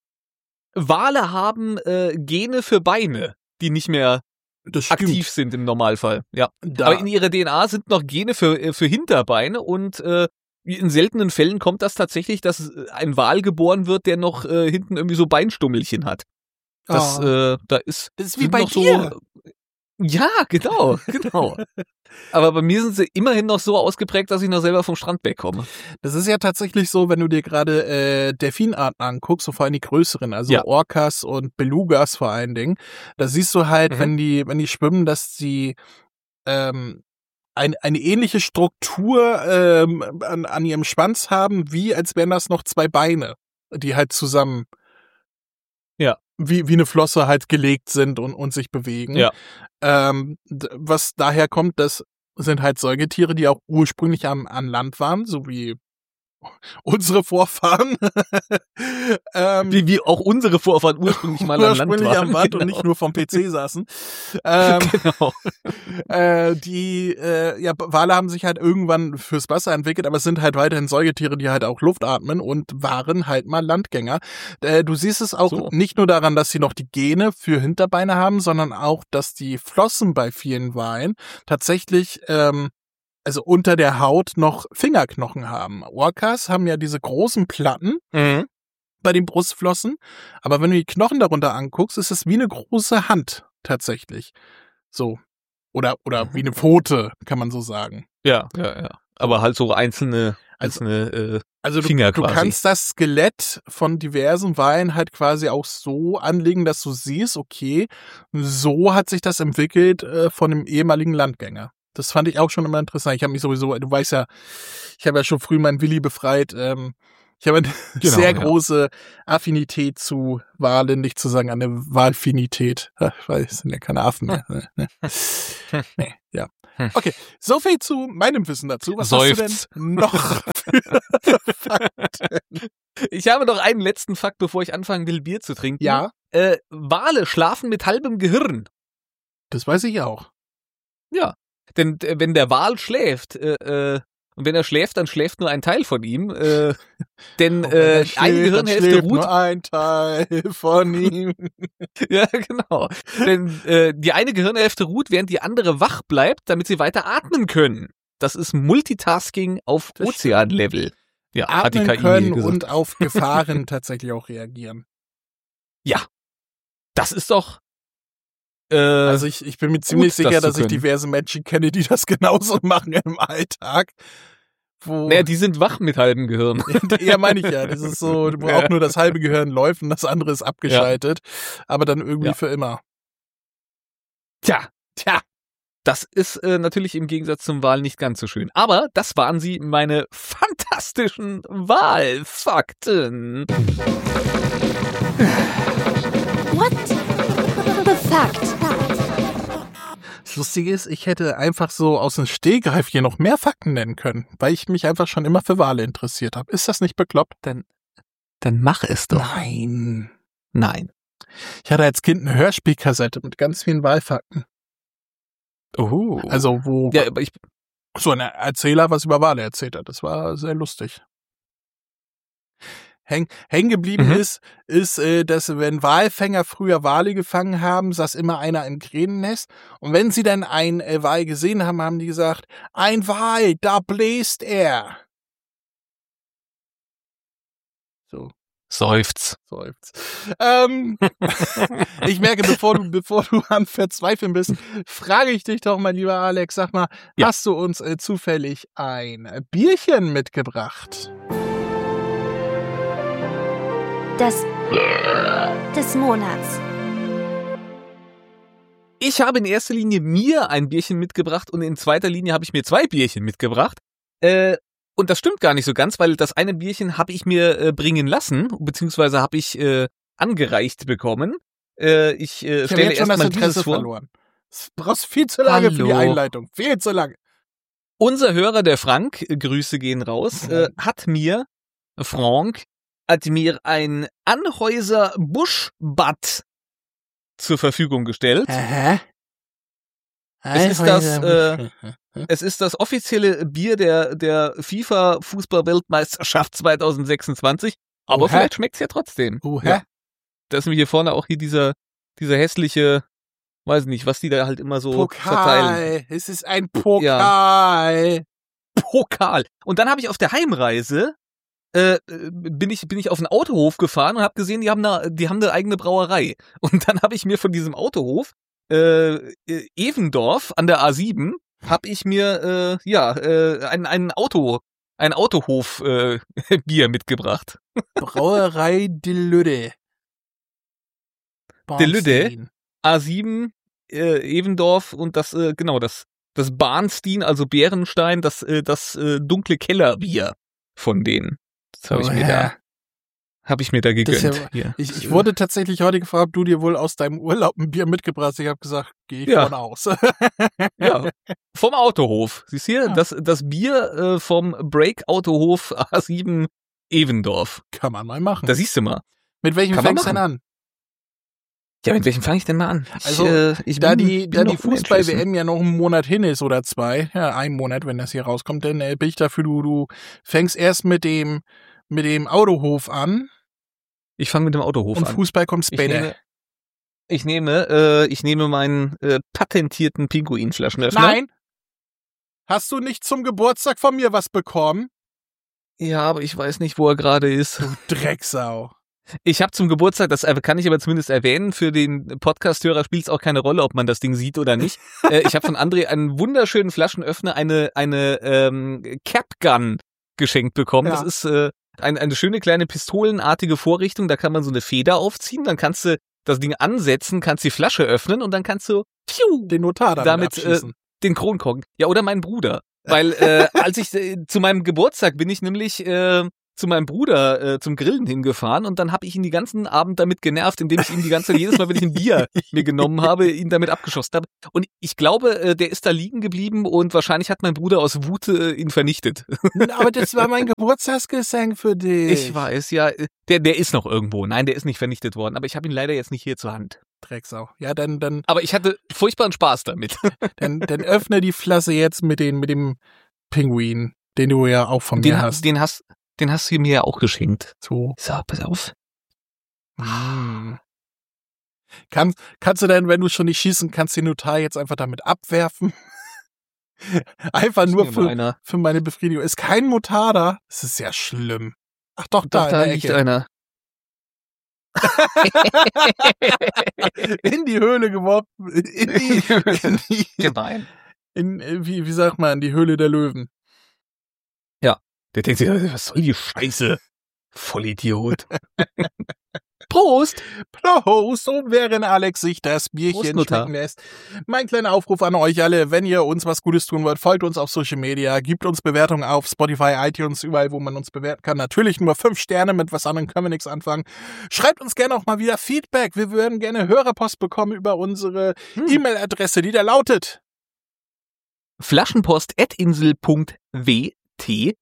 [SPEAKER 1] Wale haben äh, Gene für Beine, die nicht mehr
[SPEAKER 2] Das
[SPEAKER 1] aktiv sind im Normalfall. Ja.
[SPEAKER 2] Da.
[SPEAKER 1] Aber in ihrer D N A sind noch Gene für, äh, für Hinterbeine und äh, in seltenen Fällen kommt das tatsächlich, dass ein Wal geboren wird, der noch äh, hinten irgendwie so Beinstummelchen hat. Das,
[SPEAKER 2] Oh.
[SPEAKER 1] äh, da ist,
[SPEAKER 2] Das ist wie
[SPEAKER 1] sind
[SPEAKER 2] bei
[SPEAKER 1] noch
[SPEAKER 2] dir.
[SPEAKER 1] so. Ja, genau, genau. Aber bei mir sind sie immerhin noch so ausgeprägt, dass ich noch selber vom Strand wegkomme.
[SPEAKER 2] Das ist ja tatsächlich so, wenn du dir gerade äh, Delfinarten anguckst, so vor allem die größeren, also
[SPEAKER 1] Ja.
[SPEAKER 2] Orcas und Belugas vor allen Dingen, da siehst du halt,
[SPEAKER 1] Mhm.
[SPEAKER 2] wenn die, wenn die schwimmen, dass sie ähm, ein, eine ähnliche Struktur ähm, an, an ihrem Schwanz haben, wie als wären das noch zwei Beine, die halt zusammen
[SPEAKER 1] Ja.
[SPEAKER 2] wie, wie eine Flosse halt gelegt sind und, und sich bewegen.
[SPEAKER 1] Ja.
[SPEAKER 2] Ähm, d- was daher kommt, das sind halt Säugetiere, die auch ursprünglich am, an Land waren, so wie unsere Vorfahren. ähm,
[SPEAKER 1] Wie, wie auch unsere Vorfahren ursprünglich mal an Land
[SPEAKER 2] ursprünglich
[SPEAKER 1] waren.
[SPEAKER 2] am Wand
[SPEAKER 1] genau.
[SPEAKER 2] und nicht nur vom P C saßen. Ähm,
[SPEAKER 1] Genau.
[SPEAKER 2] äh, die äh, ja, Wale haben sich halt irgendwann fürs Wasser entwickelt, aber es sind halt weiterhin Säugetiere, die halt auch Luft atmen und waren halt mal Landgänger. Äh, du siehst es auch
[SPEAKER 1] So.
[SPEAKER 2] nicht nur daran, dass sie noch die Gene für Hinterbeine haben, sondern auch, dass die Flossen bei vielen Walen tatsächlich ähm, also unter der Haut noch Fingerknochen haben. Orcas haben ja diese großen Platten
[SPEAKER 1] Mhm.
[SPEAKER 2] bei den Brustflossen, aber wenn du die Knochen darunter anguckst, ist es wie eine große Hand tatsächlich. So. Oder, oder wie eine Pfote, kann man so sagen.
[SPEAKER 1] Ja, ja, ja. Aber halt so einzelne,
[SPEAKER 2] Also-
[SPEAKER 1] einzelne äh,
[SPEAKER 2] Also du,
[SPEAKER 1] Finger
[SPEAKER 2] du
[SPEAKER 1] quasi.
[SPEAKER 2] kannst das Skelett von diversen Walen halt quasi auch so anlegen, dass du siehst, okay, so hat sich das entwickelt äh, von einem ehemaligen Landgänger. Das fand ich auch schon immer interessant. Ich habe mich sowieso, du weißt ja, ich habe ja schon früh meinen Willi befreit. Ähm, ich habe eine
[SPEAKER 1] Genau,
[SPEAKER 2] sehr
[SPEAKER 1] ja.
[SPEAKER 2] große Affinität zu Walen, nicht zu sagen eine Walfinität, Ach, weil es sind ja keine Affen mehr. Ne? Nee, ja. Okay, so viel zu meinem Wissen dazu. Was
[SPEAKER 1] Seufz.
[SPEAKER 2] hast du denn noch für Fakten?
[SPEAKER 1] Ich habe noch einen letzten Fakt, bevor ich anfangen will, Bier zu trinken.
[SPEAKER 2] Ja,
[SPEAKER 1] Äh, Wale schlafen mit halbem Gehirn.
[SPEAKER 2] Das weiß ich auch.
[SPEAKER 1] Ja, denn äh, wenn der Wal schläft, äh, äh, und wenn er schläft, dann schläft nur ein Teil von ihm, äh, denn
[SPEAKER 2] Auch wenn er
[SPEAKER 1] äh,
[SPEAKER 2] schläft,
[SPEAKER 1] eine
[SPEAKER 2] dann
[SPEAKER 1] Gehirnhälfte
[SPEAKER 2] schläft
[SPEAKER 1] ruht.
[SPEAKER 2] nur ein Teil von ihm.
[SPEAKER 1] Ja, genau. Denn äh, die eine Gehirnhälfte ruht, während die andere wach bleibt, damit sie weiter atmen können. Das ist Multitasking auf
[SPEAKER 2] Das
[SPEAKER 1] Ozeanlevel. Ja, hat die
[SPEAKER 2] Atmen
[SPEAKER 1] K I
[SPEAKER 2] können
[SPEAKER 1] gesagt.
[SPEAKER 2] und auf Gefahren tatsächlich auch reagieren.
[SPEAKER 1] Ja, das ist doch. Äh,
[SPEAKER 2] Also ich, ich bin mir ziemlich
[SPEAKER 1] das
[SPEAKER 2] sicher,
[SPEAKER 1] zu
[SPEAKER 2] dass ich
[SPEAKER 1] können.
[SPEAKER 2] diverse Menschen kenne, die das genauso machen im Alltag. Wo,
[SPEAKER 1] naja, die sind wach mit halbem Gehirn.
[SPEAKER 2] ja, meine ich ja. Das ist so, wo
[SPEAKER 1] Ja.
[SPEAKER 2] auch nur das halbe Gehirn läuft und das andere ist abgeschaltet. Aber dann irgendwie
[SPEAKER 1] Ja.
[SPEAKER 2] für immer.
[SPEAKER 1] Tja,
[SPEAKER 2] Tja.
[SPEAKER 1] das ist äh, natürlich im Gegensatz zum Wal nicht ganz so schön. Aber das waren sie, meine fantastischen Wahlfakten.
[SPEAKER 3] What the fact?
[SPEAKER 2] Das Lustige ist, ich hätte einfach so aus dem Stehgreif hier noch mehr Fakten nennen können, weil ich mich einfach schon immer für Wale interessiert habe. Ist das nicht bekloppt?
[SPEAKER 1] Dann, dann mach es doch.
[SPEAKER 2] Nein.
[SPEAKER 1] Nein.
[SPEAKER 2] Ich hatte als Kind eine Hörspielkassette mit ganz vielen Wahlfakten.
[SPEAKER 1] Oh.
[SPEAKER 2] Also wo
[SPEAKER 1] ja, aber ich,
[SPEAKER 2] so ein Erzähler was über Wale erzählt hat. Das war sehr lustig. Häng, hängen geblieben
[SPEAKER 1] Mhm.
[SPEAKER 2] ist, ist, äh, dass wenn Walfänger früher Wale gefangen haben, saß immer einer im Kränennest. Und wenn sie dann einen äh, Wal gesehen haben, haben die gesagt, ein Wal, da bläst er. So,
[SPEAKER 1] seufz.
[SPEAKER 2] seufzt. Ähm, ich merke, bevor du, bevor du am Verzweifeln bist, frage ich dich doch mal, lieber Alex, sag mal,
[SPEAKER 1] Ja.
[SPEAKER 2] hast du uns äh, zufällig ein Bierchen mitgebracht?
[SPEAKER 3] Das des Monats.
[SPEAKER 1] Ich habe in erster Linie mir ein Bierchen mitgebracht und in zweiter Linie habe ich mir zwei Bierchen mitgebracht. Äh, und das stimmt gar nicht so ganz, weil das eine Bierchen habe ich mir äh, bringen lassen, beziehungsweise habe ich äh, angereicht bekommen. Äh, ich äh,
[SPEAKER 2] Ich habe
[SPEAKER 1] stelle
[SPEAKER 2] jetzt schon das
[SPEAKER 1] erstmal
[SPEAKER 2] Interesse
[SPEAKER 1] dieses vor.
[SPEAKER 2] verloren. Du brauchst viel zu lange für die
[SPEAKER 1] Hallo.
[SPEAKER 2] Einleitung. Viel zu lange.
[SPEAKER 1] Unser Hörer, der Frank, äh, Grüße gehen raus, äh, hat mir, Frank, hat mir ein Anhäuser Buschbad zur Verfügung gestellt.
[SPEAKER 2] Hä?
[SPEAKER 1] Es ist das, äh, Es ist das offizielle Bier der, der FIFA-Fußball-Weltmeisterschaft zwanzig sechsundzwanzig, aber
[SPEAKER 2] Oha.
[SPEAKER 1] vielleicht schmeckt's ja trotzdem.
[SPEAKER 2] Oha.
[SPEAKER 1] Ja. Da ist mir hier vorne auch hier dieser, dieser hässliche, weiß nicht, was die da halt immer so verteilen.
[SPEAKER 2] Pokal. Es ist ein Pokal.
[SPEAKER 1] Pokal. Und dann habe ich auf der Heimreise äh, bin ich bin ich auf einen Autohof gefahren und habe gesehen, die haben eine die haben eine eigene Brauerei. Und dann habe ich mir von diesem Autohof äh, Evendorf an der A sieben habe ich mir äh, ja äh, ein ein Auto ein Autohof äh, Bier mitgebracht.
[SPEAKER 2] Brauerei de Lüde.
[SPEAKER 1] De Lüde? A sieben äh, Evendorf und das äh, genau das das Barnstein, also Bärenstein, das äh, das äh, dunkle Kellerbier von denen. Das habe ich mir da habe ich mir da gegönnt.
[SPEAKER 2] Das ist ja-
[SPEAKER 1] Hier.
[SPEAKER 2] Ich, ich wurde tatsächlich heute gefragt, ob du dir wohl aus deinem Urlaub ein Bier mitgebracht hast. Ich habe gesagt, gehe ich
[SPEAKER 1] Ja.
[SPEAKER 2] von aus.
[SPEAKER 1] Ja, vom Autohof. Siehst du hier,
[SPEAKER 2] Ja.
[SPEAKER 1] das, das Bier äh, vom Break-Autohof A sieben Evendorf.
[SPEAKER 2] Kann man mal machen.
[SPEAKER 1] Da siehst du mal.
[SPEAKER 2] Mit welchem
[SPEAKER 1] kann man
[SPEAKER 2] fängst du denn an?
[SPEAKER 1] Ja, mit welchem fange ich denn mal an? Ich,
[SPEAKER 2] Also,
[SPEAKER 1] äh, ich
[SPEAKER 2] Da
[SPEAKER 1] bin,
[SPEAKER 2] die,
[SPEAKER 1] bin
[SPEAKER 2] da die
[SPEAKER 1] noch unentschlossen.
[SPEAKER 2] Fußball-W M ja noch einen Monat hin ist oder zwei, ja, ein Monat, wenn das hier rauskommt, dann äh, bin ich dafür, du, du fängst erst mit dem, mit dem Autohof an
[SPEAKER 1] Ich fange mit dem Autohof
[SPEAKER 2] und
[SPEAKER 1] an.
[SPEAKER 2] Fußball kommt
[SPEAKER 1] Ich
[SPEAKER 2] später.
[SPEAKER 1] nehme, ich nehme, äh, ich nehme meinen äh, patentierten Pinguinflaschenöffner.
[SPEAKER 2] Nein! Hast du nicht zum Geburtstag von mir was bekommen?
[SPEAKER 1] Ja, aber ich weiß nicht, wo er gerade ist.
[SPEAKER 2] Du Drecksau.
[SPEAKER 1] Ich habe zum Geburtstag, das äh, kann ich aber zumindest erwähnen, für den Podcast-Hörer spielt es auch keine Rolle, ob man das Ding sieht oder nicht. äh, ich habe von André einen wunderschönen Flaschenöffner, eine eine ähm, Cap-Gun geschenkt bekommen.
[SPEAKER 2] Ja.
[SPEAKER 1] Das ist äh, ein, eine schöne kleine pistolenartige Vorrichtung, da kann man so eine Feder aufziehen, dann kannst du das Ding ansetzen, kannst die Flasche öffnen und dann kannst du pfiou,
[SPEAKER 2] Den Notar damit,
[SPEAKER 1] damit äh,
[SPEAKER 2] abschießen.
[SPEAKER 1] den Kronkorken. Ja, oder mein Bruder. Weil äh, als ich äh, zu meinem Geburtstag bin ich nämlich äh, zu meinem Bruder äh, zum Grillen hingefahren und dann habe ich ihn die ganzen Abend damit genervt, indem ich ihm die ganze Zeit, jedes Mal, wenn ich ein Bier mir genommen habe, ihn damit abgeschossen habe. Und ich glaube, äh, der ist da liegen geblieben und wahrscheinlich hat mein Bruder aus Wut äh, ihn vernichtet.
[SPEAKER 2] Aber das war mein Geburtstagsgeschenk für dich.
[SPEAKER 1] Ich weiß, ja. Der, der ist noch irgendwo. Nein, der ist nicht vernichtet worden, aber ich habe ihn leider jetzt nicht hier zur Hand.
[SPEAKER 2] Drecksau. Ja, dann, dann,
[SPEAKER 1] Aber ich hatte furchtbaren Spaß damit.
[SPEAKER 2] dann, dann öffne die Flasche jetzt mit, den, mit dem Pinguin, den du ja auch von
[SPEAKER 1] Den,
[SPEAKER 2] mir
[SPEAKER 1] ha-
[SPEAKER 2] hast.
[SPEAKER 1] den hast, den hast du mir ja auch geschenkt.
[SPEAKER 2] So.
[SPEAKER 1] So, pass auf.
[SPEAKER 2] Mm. Kann, kannst du denn, wenn du schon nicht schießen kannst, den Notar jetzt einfach damit abwerfen? Einfach nur
[SPEAKER 1] Ist mir mal
[SPEAKER 2] für,
[SPEAKER 1] einer.
[SPEAKER 2] für meine Befriedigung. Ist kein Notar da? Das ist ja schlimm. Ach doch, da,
[SPEAKER 1] Doch, da
[SPEAKER 2] in der
[SPEAKER 1] liegt
[SPEAKER 2] Ecke.
[SPEAKER 1] einer.
[SPEAKER 2] In die Höhle geworfen. In die, in die,
[SPEAKER 1] Gemein.
[SPEAKER 2] in, wie, wie sagt man, in die Höhle der Löwen.
[SPEAKER 1] Der denkt sich, was soll die Scheiße? Vollidiot. Prost!
[SPEAKER 2] Prost, und während Alex sich das Bierchen
[SPEAKER 1] Prost, Notar.
[SPEAKER 2] schmecken lässt. Mein kleiner Aufruf an euch alle, wenn ihr uns was Gutes tun wollt, folgt uns auf Social Media, gebt uns Bewertungen auf Spotify, iTunes, überall, wo man uns bewerten kann. Natürlich nur fünf Sterne, mit was anderem können wir nichts anfangen. Schreibt uns gerne auch mal wieder Feedback. Wir würden gerne Hörerpost bekommen über unsere
[SPEAKER 1] Hm.
[SPEAKER 2] E-Mail-Adresse, die da lautet.
[SPEAKER 1] Flaschenpost at insel punkt w t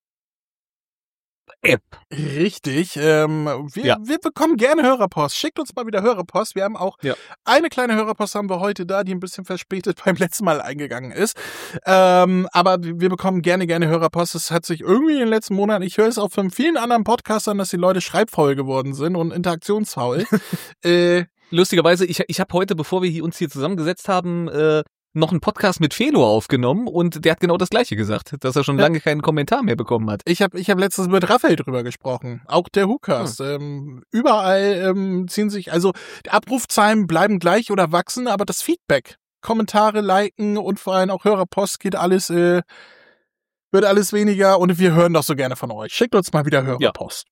[SPEAKER 1] App.
[SPEAKER 2] Richtig. Ähm, wir,
[SPEAKER 1] Ja.
[SPEAKER 2] wir bekommen gerne Hörerpost. Schickt uns mal wieder Hörerpost. Wir haben auch
[SPEAKER 1] Ja.
[SPEAKER 2] eine kleine Hörerpost haben wir heute da, die ein bisschen verspätet beim letzten Mal eingegangen ist. Ähm, aber wir bekommen gerne, gerne Hörerpost. Es hat sich irgendwie in den letzten Monaten, ich höre es auch von vielen anderen Podcastern, dass die Leute schreibfaul geworden sind und interaktionsfaul. äh,
[SPEAKER 1] Lustigerweise, ich, ich habe heute, bevor wir hier uns hier zusammengesetzt haben, äh, noch einen Podcast mit Felo aufgenommen und der hat genau das Gleiche gesagt, dass er schon
[SPEAKER 2] Ja.
[SPEAKER 1] lange keinen Kommentar mehr bekommen hat.
[SPEAKER 2] Ich habe ich hab letztens mit Raphael drüber gesprochen. Auch der WhoCast. Ähm, überall ähm, ziehen sich, also die Abrufzahlen bleiben gleich oder wachsen, aber das Feedback, Kommentare, Liken und vor allem auch Hörerpost geht alles, äh, wird alles weniger und wir hören doch so gerne von euch. Schickt uns mal wieder Hörerpost.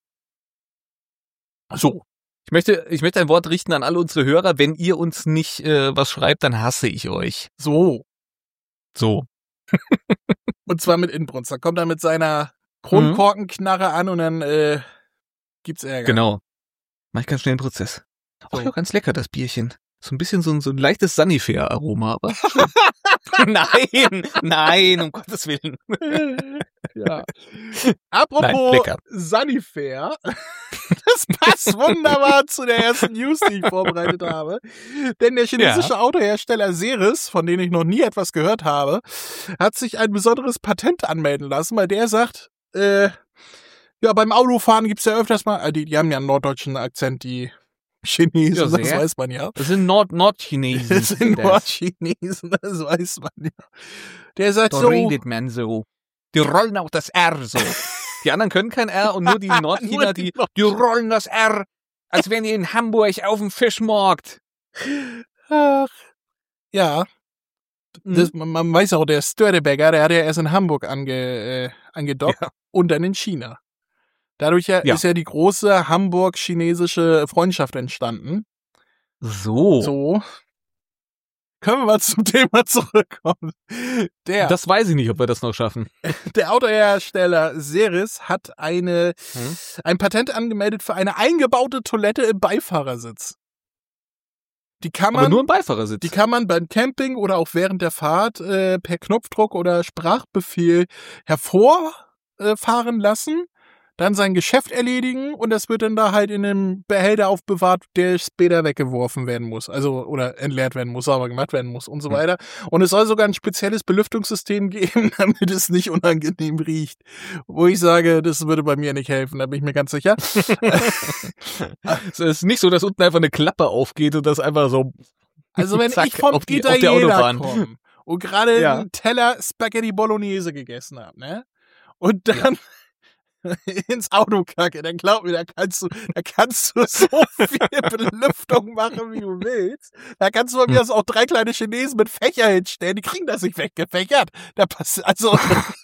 [SPEAKER 2] So.
[SPEAKER 1] Ich möchte, ich möchte ein Wort richten an alle unsere Hörer. Wenn ihr uns nicht äh, was schreibt, dann hasse ich euch.
[SPEAKER 2] So.
[SPEAKER 1] So.
[SPEAKER 2] Und zwar mit Inbrunst. Da kommt er mit seiner Kronkorkenknarre an und dann äh, gibt's Ärger.
[SPEAKER 1] Genau. Mach ich ganz schnell einen Prozess. Ach ja, ganz lecker, das Bierchen. So ein bisschen so ein, so ein leichtes Sanifair-Aroma, aber schön. Nein, nein, um Gottes Willen.
[SPEAKER 2] Ja. Apropos
[SPEAKER 1] Nein, lecker.
[SPEAKER 2] Sanifair. Das passt wunderbar zu der ersten News, die ich vorbereitet habe. Denn der chinesische Autohersteller Seres, von dem ich noch nie etwas gehört habe, hat sich ein besonderes Patent anmelden lassen, weil der sagt, äh, ja, beim Autofahren gibt's ja öfters mal, äh, die, die haben ja einen norddeutschen Akzent, die Chinesen,
[SPEAKER 1] Ja,
[SPEAKER 2] das
[SPEAKER 1] sehr.
[SPEAKER 2] weiß man ja.
[SPEAKER 1] Das sind Nord Nordchinesen.
[SPEAKER 2] Das sind
[SPEAKER 1] das.
[SPEAKER 2] Nordchinesen, das weiß man ja. Der sagt
[SPEAKER 1] Da
[SPEAKER 2] so,
[SPEAKER 1] redet man so. Die rollen auch das R so. Die anderen können kein R und nur die Nordchina,
[SPEAKER 2] Nur die
[SPEAKER 1] die, die rollen das R, als wären die in Hamburg auf dem Fischmarkt.
[SPEAKER 2] ach, ja,
[SPEAKER 1] Mhm.
[SPEAKER 2] das, man, man weiß auch, der Störtebecker, der hat ja erst in Hamburg ange, äh, angedockt
[SPEAKER 1] Ja.
[SPEAKER 2] und dann in China. Dadurch ja,
[SPEAKER 1] Ja.
[SPEAKER 2] ist ja die große Hamburg-chinesische Freundschaft entstanden.
[SPEAKER 1] So.
[SPEAKER 2] So. Können wir mal zum Thema zurückkommen. Der,
[SPEAKER 1] Das weiß ich nicht, ob wir das noch schaffen.
[SPEAKER 2] der Autohersteller Seres hat eine,
[SPEAKER 1] Hm?
[SPEAKER 2] ein Patent angemeldet für eine eingebaute Toilette im Beifahrersitz. Die kann man,
[SPEAKER 1] Aber nur im Beifahrersitz.
[SPEAKER 2] die kann man beim Camping oder auch während der Fahrt äh, per Knopfdruck oder Sprachbefehl hervorfahren lassen, dann sein Geschäft erledigen und das wird dann da halt in einem Behälter aufbewahrt, der später weggeworfen werden muss. Also, oder entleert werden muss, sauber gemacht werden muss und so
[SPEAKER 1] Hm.
[SPEAKER 2] weiter. Und es soll sogar ein spezielles Belüftungssystem geben, damit es nicht unangenehm riecht. Wo ich sage, das würde bei mir nicht helfen, da bin ich mir ganz sicher.
[SPEAKER 1] Es ist nicht so, dass unten einfach eine Klappe aufgeht und das einfach so.
[SPEAKER 2] Also wenn
[SPEAKER 1] Zack,
[SPEAKER 2] ich vom
[SPEAKER 1] auf die- auf der
[SPEAKER 2] Italiener
[SPEAKER 1] Autobahn.
[SPEAKER 2] komme und gerade
[SPEAKER 1] Ja.
[SPEAKER 2] einen Teller Spaghetti Bolognese gegessen habe, ne? Und dann ins Auto kacke, dann glaub mir, da kannst du, da kannst du so viel Belüftung machen, wie du willst. Da kannst du bei mir
[SPEAKER 1] Hm.
[SPEAKER 2] aus auch drei kleine Chinesen mit Fächer hinstellen, die kriegen das nicht weggefächert. Da passt, also,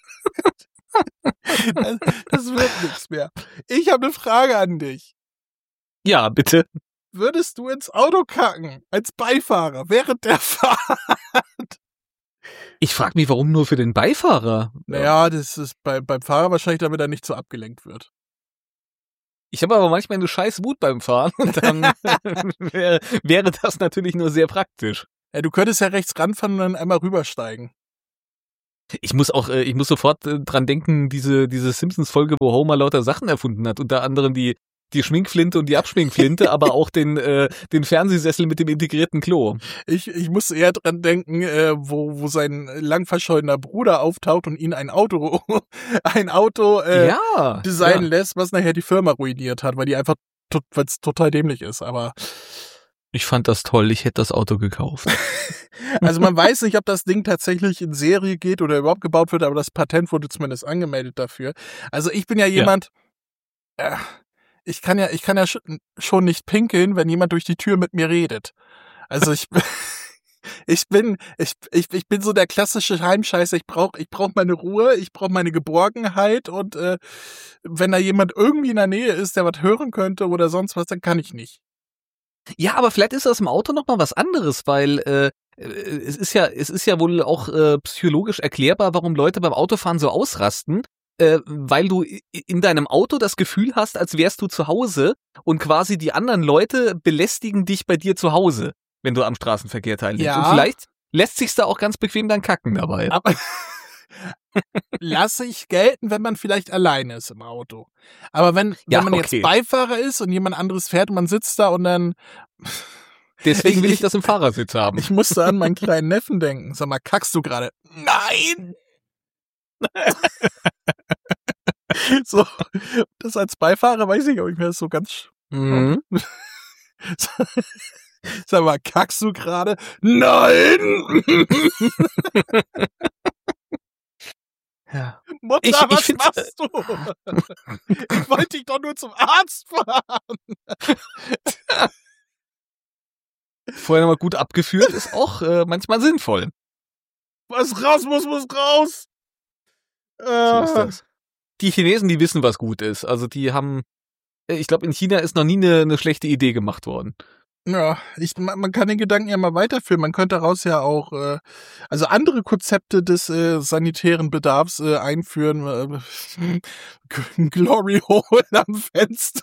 [SPEAKER 2] das, das wird nichts mehr. Ich habe eine Frage an dich.
[SPEAKER 1] Ja, bitte.
[SPEAKER 2] Würdest du ins Auto kacken als Beifahrer während der Fahrt?
[SPEAKER 1] Ich frage mich, warum nur für den Beifahrer?
[SPEAKER 2] Naja, das ist bei, beim Fahrer wahrscheinlich, damit er nicht so abgelenkt wird.
[SPEAKER 1] Ich habe aber manchmal eine scheiß Wut beim Fahren und dann wäre, wäre das natürlich nur sehr praktisch.
[SPEAKER 2] Ja, du könntest ja rechts ranfahren und dann einmal rübersteigen.
[SPEAKER 1] Ich muss auch, äh, ich muss sofort äh, dran denken, diese, diese Simpsons-Folge, wo Homer lauter Sachen erfunden hat, unter anderem die, die Schminkflinte und die Abschminkflinte, aber auch den äh, den Fernsehsessel mit dem integrierten Klo.
[SPEAKER 2] Ich, ich muss eher dran denken, äh, wo, wo sein lang verschollener Bruder auftaucht und ihn ein Auto ein Auto äh,
[SPEAKER 1] ja,
[SPEAKER 2] designen
[SPEAKER 1] ja.
[SPEAKER 2] lässt, was nachher die Firma ruiniert hat, weil die einfach to- weil's total dämlich ist. Aber
[SPEAKER 1] Ich fand das toll, ich hätte das Auto gekauft.
[SPEAKER 2] also man weiß nicht, ob das Ding tatsächlich in Serie geht oder überhaupt gebaut wird, aber das Patent wurde zumindest angemeldet dafür. Also ich bin ja jemand, ja. äh, ich kann ja, ich kann ja schon nicht pinkeln, wenn jemand durch die Tür mit mir redet. Also ich, ich bin, ich, ich, ich bin so der klassische Heimscheißer. Ich brauche, ich brauche meine Ruhe, ich brauche meine Geborgenheit und äh, wenn da jemand irgendwie in der Nähe ist, der was hören könnte oder sonst was, dann kann ich nicht.
[SPEAKER 1] Ja, aber vielleicht ist das im Auto noch mal was anderes, weil äh, es ist ja, es ist ja wohl auch äh, psychologisch erklärbar, warum Leute beim Autofahren so ausrasten. Äh, weil du in deinem Auto das Gefühl hast, als wärst du zu Hause und quasi die anderen Leute belästigen dich bei dir zu Hause, wenn du am Straßenverkehr teilnimmst.
[SPEAKER 2] Ja.
[SPEAKER 1] Und vielleicht lässt sich's da auch ganz bequem dann kacken dabei.
[SPEAKER 2] Aber lasse ich gelten, wenn man vielleicht alleine ist im Auto. Aber wenn,
[SPEAKER 1] Ja,
[SPEAKER 2] wenn man
[SPEAKER 1] okay.
[SPEAKER 2] jetzt Beifahrer ist und jemand anderes fährt und man sitzt da und dann
[SPEAKER 1] Deswegen will ich
[SPEAKER 2] ich-
[SPEAKER 1] das im Fahrersitz haben.
[SPEAKER 2] ich musste an meinen kleinen Neffen denken. Sag mal, kackst du gerade? Nein! So, das als Beifahrer weiß ich, ob ich mir das so ganz.
[SPEAKER 1] Mhm.
[SPEAKER 2] Sag mal, kackst du gerade? Nein!
[SPEAKER 1] Ja.
[SPEAKER 2] Mutter,
[SPEAKER 1] Ich- ich
[SPEAKER 2] was
[SPEAKER 1] find's-
[SPEAKER 2] machst du? Ich wollte dich doch nur zum Arzt fahren.
[SPEAKER 1] Vorher nochmal gut abgeführt ist auch äh, manchmal sinnvoll.
[SPEAKER 2] Was raus muss, muss raus.
[SPEAKER 1] So ist
[SPEAKER 2] Äh,
[SPEAKER 1] das. Die Chinesen, die wissen, was gut ist. Also die haben, äh, ich glaube, in China ist noch nie eine, eine schlechte Idee gemacht worden.
[SPEAKER 2] Ja, ich, man man kann den Gedanken ja mal weiterführen. Man könnte daraus ja auch, äh, also andere Konzepte des äh, sanitären Bedarfs äh, einführen. Äh, Glory Hole am Fenster.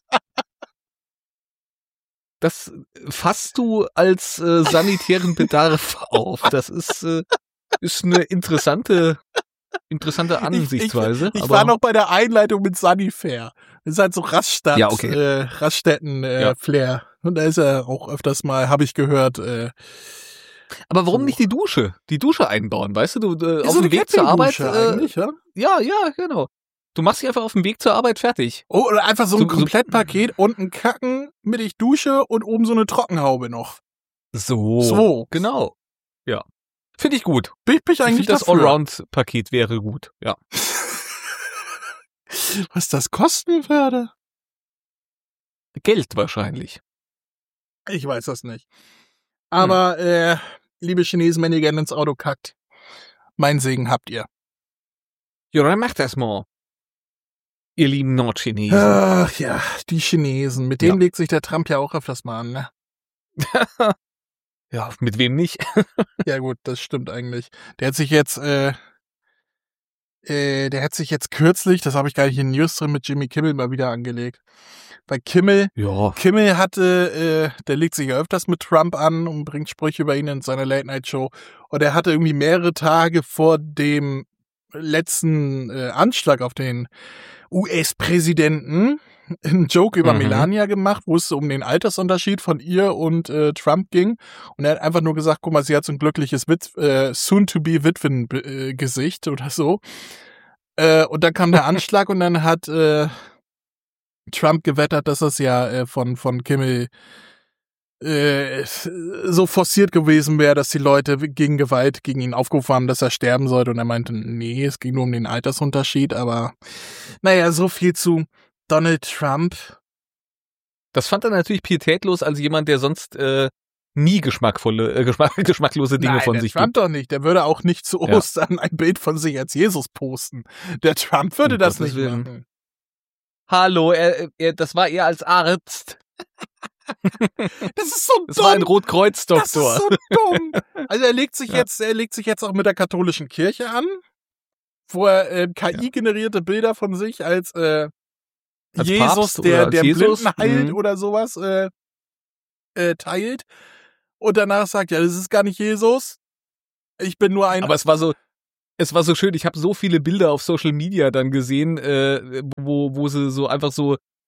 [SPEAKER 1] Das fasst du als äh, sanitären Bedarf auf. Das ist, äh, ist eine interessante, interessante Ansichtsweise.
[SPEAKER 2] Ich, ich, ich
[SPEAKER 1] aber
[SPEAKER 2] war noch bei der Einleitung mit Sanifair. Das ist halt so Raststadt,
[SPEAKER 1] Ja, okay.
[SPEAKER 2] äh, Raststätten-Flair.
[SPEAKER 1] Ja.
[SPEAKER 2] Und da ist er auch öfters mal, habe ich gehört, äh,
[SPEAKER 1] aber warum
[SPEAKER 2] so.
[SPEAKER 1] nicht die Dusche? Die Dusche einbauen, weißt du? Du äh,
[SPEAKER 2] ist
[SPEAKER 1] auf
[SPEAKER 2] so
[SPEAKER 1] dem
[SPEAKER 2] eine
[SPEAKER 1] Weg zur Arbeit.
[SPEAKER 2] Campingdusche
[SPEAKER 1] Äh,
[SPEAKER 2] eigentlich, ja?
[SPEAKER 1] ja, ja, genau. Du machst dich einfach auf dem Weg zur Arbeit fertig.
[SPEAKER 2] Oh, oder einfach so ein
[SPEAKER 1] So- so-
[SPEAKER 2] Komplettpaket, unten Kacken, mittig Dusche und oben so eine Trockenhaube noch.
[SPEAKER 1] So.
[SPEAKER 2] So.
[SPEAKER 1] Genau. Ja. Finde ich gut.
[SPEAKER 2] Bin ich
[SPEAKER 1] Ich
[SPEAKER 2] eigentlich
[SPEAKER 1] finde, das
[SPEAKER 2] dafür.
[SPEAKER 1] Allround-Paket wäre gut. Ja.
[SPEAKER 2] Was das kosten würde?
[SPEAKER 1] Geld wahrscheinlich.
[SPEAKER 2] Ich weiß das nicht. Aber, äh, liebe Chinesen, wenn ihr gerne ins Auto kackt, mein Segen habt ihr.
[SPEAKER 1] Ja, dann macht das mal. Ihr lieben Nordchinesen.
[SPEAKER 2] Ach ja, die Chinesen. Mit denen
[SPEAKER 1] Ja.
[SPEAKER 2] legt sich der Trump ja auch öfters mal an, ne?
[SPEAKER 1] Ja, mit wem nicht?
[SPEAKER 2] Ja gut, das stimmt eigentlich. Der hat sich jetzt, äh, äh, der hat sich jetzt kürzlich, das habe ich gar nicht in News drin, mit Jimmy Kimmel mal wieder angelegt. Bei Kimmel,
[SPEAKER 1] Ja.
[SPEAKER 2] Kimmel hatte, äh, der legt sich ja öfters mit Trump an und bringt Sprüche über ihn in seiner Late-Night-Show. Und er hatte irgendwie mehrere Tage vor dem letzten äh, Anschlag auf den U S-Präsidenten einen Joke über
[SPEAKER 1] Mhm.
[SPEAKER 2] Melania gemacht, wo es um den Altersunterschied von ihr und äh, Trump ging. Und er hat einfach nur gesagt, guck mal, sie hat so ein glückliches Witw- äh, Soon-to-be-Witwen-Gesicht oder so. Äh, und dann kam der Anschlag und dann hat äh, Trump gewettert, dass das ja äh, von, von Kimmel äh, so forciert gewesen wäre, dass die Leute gegen Gewalt gegen ihn aufgerufen haben, dass er sterben sollte. Und er meinte, nee, es ging nur um den Altersunterschied. Aber naja, so viel zu Donald Trump.
[SPEAKER 1] Das fand er natürlich pietätlos als jemand, der sonst äh, nie geschmackvolle, äh, geschmack, geschmacklose Dinge
[SPEAKER 2] Nein,
[SPEAKER 1] von
[SPEAKER 2] der
[SPEAKER 1] sich
[SPEAKER 2] Trump
[SPEAKER 1] gibt.
[SPEAKER 2] doch nicht. Der würde auch nicht zu
[SPEAKER 1] Ja.
[SPEAKER 2] Ostern ein Bild von sich als Jesus posten. Der Trump würde
[SPEAKER 1] Um
[SPEAKER 2] das
[SPEAKER 1] Gottes
[SPEAKER 2] nicht
[SPEAKER 1] Willen.
[SPEAKER 2] machen.
[SPEAKER 1] Hallo, er, er, das war er als Arzt.
[SPEAKER 2] Das ist so
[SPEAKER 1] Das war ein
[SPEAKER 2] dumm. Das ist
[SPEAKER 1] Rotkreuz-Doktor.
[SPEAKER 2] so dumm. Also er legt sich
[SPEAKER 1] Ja.
[SPEAKER 2] jetzt, er legt sich jetzt auch mit der katholischen Kirche an, wo er äh, K I-generierte Bilder von sich als, äh,
[SPEAKER 1] Als
[SPEAKER 2] Jesus,
[SPEAKER 1] Papst oder
[SPEAKER 2] der,
[SPEAKER 1] als
[SPEAKER 2] der
[SPEAKER 1] Jesus?
[SPEAKER 2] Blinden heilt
[SPEAKER 1] Mhm.
[SPEAKER 2] oder sowas, äh, äh, teilt. Und danach sagt, ja, das ist gar nicht Jesus. Ich bin nur ein...
[SPEAKER 1] Aber es war so, es war so schön. Ich habe so viele Bilder auf Social Media dann gesehen, äh, wo, wo sie so einfach so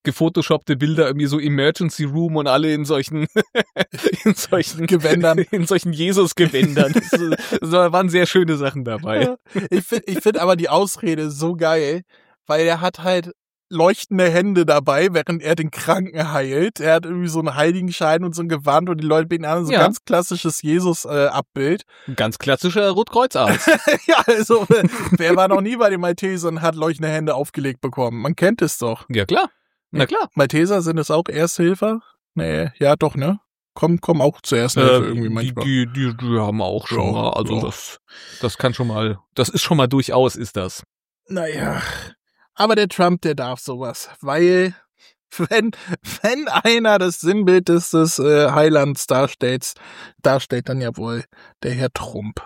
[SPEAKER 1] gefotoshoppte Bilder, irgendwie so Emergency Room und alle in solchen in solchen
[SPEAKER 2] Gewändern.
[SPEAKER 1] in solchen Jesus-Gewändern. Das, das waren sehr schöne Sachen dabei.
[SPEAKER 2] Ich finde ich find aber die Ausrede so geil, weil er hat halt leuchtende Hände dabei, während er den Kranken heilt. Er hat irgendwie so einen Heiligenschein und so ein Gewand und die Leute beten an, so ein
[SPEAKER 1] Ja.
[SPEAKER 2] ganz klassisches Jesus-Abbild.
[SPEAKER 1] Ein ganz klassischer Rotkreuzarzt.
[SPEAKER 2] Ja, also, wer war noch nie bei den Maltesern und hat leuchtende Hände aufgelegt bekommen? Man kennt es doch.
[SPEAKER 1] Ja, klar. Na klar.
[SPEAKER 2] Malteser, sind es auch Ersthilfer? Nee, ja doch, ne? Kommen komm auch zur Ersthilfe
[SPEAKER 1] Äh,
[SPEAKER 2] irgendwie
[SPEAKER 1] die,
[SPEAKER 2] manchmal.
[SPEAKER 1] die, die, die haben auch schon
[SPEAKER 2] Ja,
[SPEAKER 1] mal, also
[SPEAKER 2] ja.
[SPEAKER 1] das, das kann schon mal, das ist schon mal durchaus, ist das.
[SPEAKER 2] Naja, aber der Trump, der darf sowas, weil wenn, wenn einer das Sinnbild des, des äh, Heilands darstellt, darstellt, dann ja wohl der Herr Trump.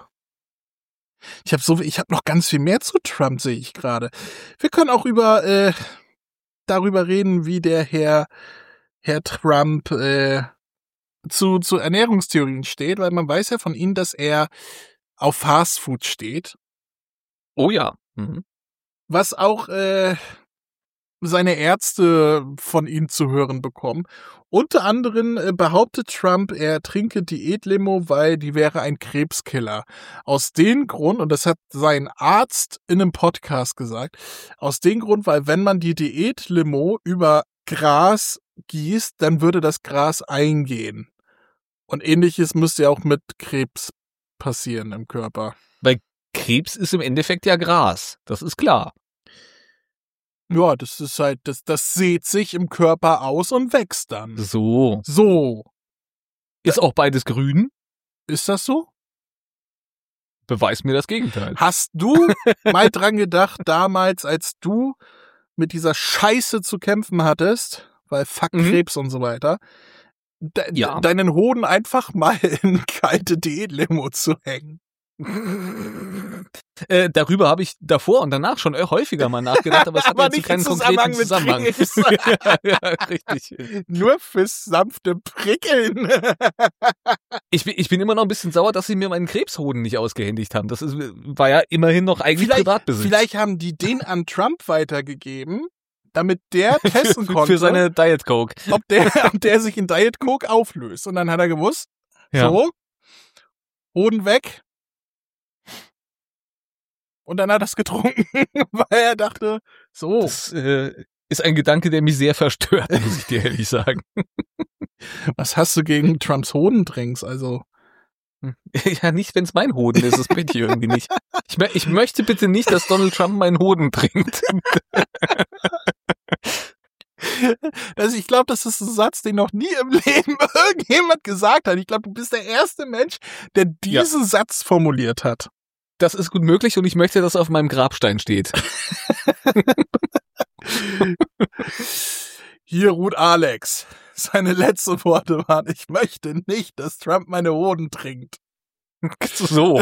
[SPEAKER 2] Ich habe so, ich habe noch ganz viel mehr zu Trump, sehe ich gerade. Wir können auch über äh, darüber reden, wie der Herr Herr Trump äh, zu zu Ernährungstheorien steht, weil man weiß ja von ihm, dass er auf Fastfood steht.
[SPEAKER 1] Oh ja. Mhm.
[SPEAKER 2] Was auch äh, seine Ärzte von ihm zu hören bekommen. Unter anderem äh, behauptet Trump, er trinke Diätlimo, weil die wäre ein Krebskiller. Aus dem Grund, und das hat sein Arzt in einem Podcast gesagt, aus dem Grund, weil wenn man die Diätlimo über Gras gießt, dann würde das Gras eingehen. Und ähnliches müsste ja auch mit Krebs passieren im Körper.
[SPEAKER 1] Krebs ist im Endeffekt ja Gras. Das ist klar.
[SPEAKER 2] Ja, das ist halt, das, das sät sich im Körper aus und wächst dann.
[SPEAKER 1] So.
[SPEAKER 2] So,
[SPEAKER 1] Ist auch beides grün?
[SPEAKER 2] ist das so?
[SPEAKER 1] Beweis mir das Gegenteil.
[SPEAKER 2] Hast du mal dran gedacht, damals, als du mit dieser Scheiße zu kämpfen hattest, weil fuck
[SPEAKER 1] Mhm.
[SPEAKER 2] Krebs und so weiter, de
[SPEAKER 1] Ja.
[SPEAKER 2] deinen Hoden einfach mal in kalte Diätlimo zu hängen?
[SPEAKER 1] Äh, darüber habe ich davor und danach schon häufiger mal nachgedacht, aber es hat
[SPEAKER 2] Aber
[SPEAKER 1] jetzt
[SPEAKER 2] nicht
[SPEAKER 1] keinen
[SPEAKER 2] im Zusammenhang
[SPEAKER 1] konkreten
[SPEAKER 2] mit
[SPEAKER 1] Zusammenhang.
[SPEAKER 2] Krebs.
[SPEAKER 1] ja, ja, richtig.
[SPEAKER 2] Nur fürs sanfte Prickeln.
[SPEAKER 1] Ich bin, ich bin immer noch ein bisschen sauer, dass sie mir meinen Krebshoden nicht ausgehändigt haben. Das ist, war ja immerhin noch eigentlich
[SPEAKER 2] Vielleicht,
[SPEAKER 1] Privatbesitz.
[SPEAKER 2] vielleicht haben die den an Trump weitergegeben, damit der testen
[SPEAKER 1] für,
[SPEAKER 2] konnte,
[SPEAKER 1] für seine Diet Coke.
[SPEAKER 2] ob der, ob der sich in Diet Coke auflöst. Und dann hat er gewusst,
[SPEAKER 1] Ja.
[SPEAKER 2] so, Hoden weg. Und dann hat er es getrunken, weil er dachte, so,
[SPEAKER 1] Das äh, ist ein Gedanke, der mich sehr verstört, muss ich dir ehrlich sagen.
[SPEAKER 2] was hast du gegen Trumps Hodendrinks? Also,
[SPEAKER 1] Ja, nicht, wenn es mein Hoden ist, das bin ich irgendwie nicht. Ich, mö- ich möchte bitte nicht, dass Donald Trump meinen Hoden trinkt.
[SPEAKER 2] also ich glaube, das ist ein Satz, den noch nie im Leben irgendjemand gesagt hat. Ich glaube, du bist der erste Mensch, der diesen Satz formuliert hat.
[SPEAKER 1] Das ist gut möglich und ich möchte, dass er auf meinem Grabstein steht.
[SPEAKER 2] Hier ruht Alex. Seine letzten Worte waren, ich möchte nicht, dass Trump meine Hoden trinkt.
[SPEAKER 1] So.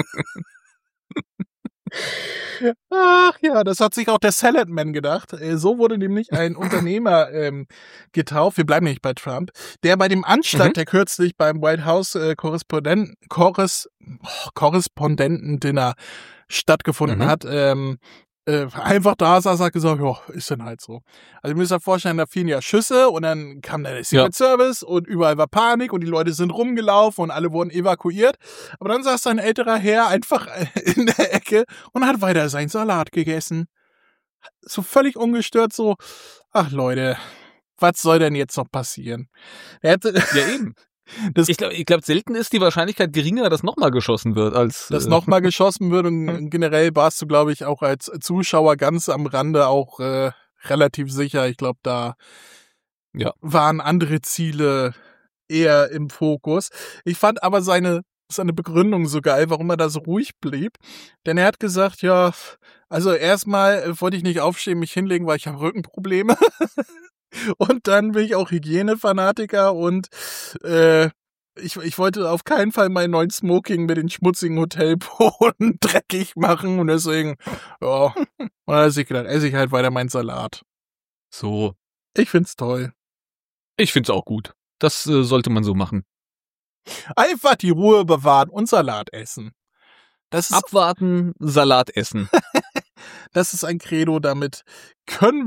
[SPEAKER 2] Ach ja, das hat sich auch der Saladman gedacht. Äh, So wurde nämlich ein Unternehmer ähm, getauft, wir bleiben nicht bei Trump, der bei dem Anschlag,
[SPEAKER 1] Mhm.
[SPEAKER 2] der kürzlich beim White House äh, Korrespondenten, Korres, oh, Korrespondentendinner stattgefunden
[SPEAKER 1] Mhm.
[SPEAKER 2] hat, ähm, äh, einfach da saß, hat gesagt, ja, ist dann halt so. Also ihr müsst euch vorstellen, da fielen ja Schüsse und dann kam der Secret Service und überall war Panik und die Leute sind rumgelaufen und alle wurden evakuiert. Aber dann saß ein älterer Herr einfach in der Ecke und hat weiter seinen Salat gegessen. So völlig ungestört so, ach Leute, was soll denn jetzt noch passieren? Er hätte,
[SPEAKER 1] Ja, eben.
[SPEAKER 2] Das-
[SPEAKER 1] ich glaube, ich glaub, selten ist die Wahrscheinlichkeit geringer, dass nochmal geschossen wird, als.
[SPEAKER 2] dass
[SPEAKER 1] äh,
[SPEAKER 2] nochmal geschossen wird und generell warst du, glaube ich, auch als Zuschauer ganz am Rande auch äh, relativ sicher. Ich glaube, da
[SPEAKER 1] Ja.
[SPEAKER 2] waren andere Ziele eher im Fokus. Ich fand aber seine seine Begründung so geil, warum er da so ruhig blieb. Denn er hat gesagt, ja, also erstmal äh, wollte ich nicht aufstehen, mich hinlegen, weil ich habe Rückenprobleme. Und dann bin ich auch Hygienefanatiker und äh, ich, ich wollte auf keinen Fall meinen neuen Smoking mit den schmutzigen Hotelboden dreckig machen und deswegen, ja, und dann hat er sich gedacht, esse ich halt weiter meinen Salat.
[SPEAKER 1] So.
[SPEAKER 2] Ich find's toll.
[SPEAKER 1] Ich find's auch gut. Das äh, sollte man so machen.
[SPEAKER 2] Einfach die Ruhe bewahren und Salat essen. Das ist,
[SPEAKER 1] Abwarten, Salat essen.
[SPEAKER 2] das ist ein Credo, damit können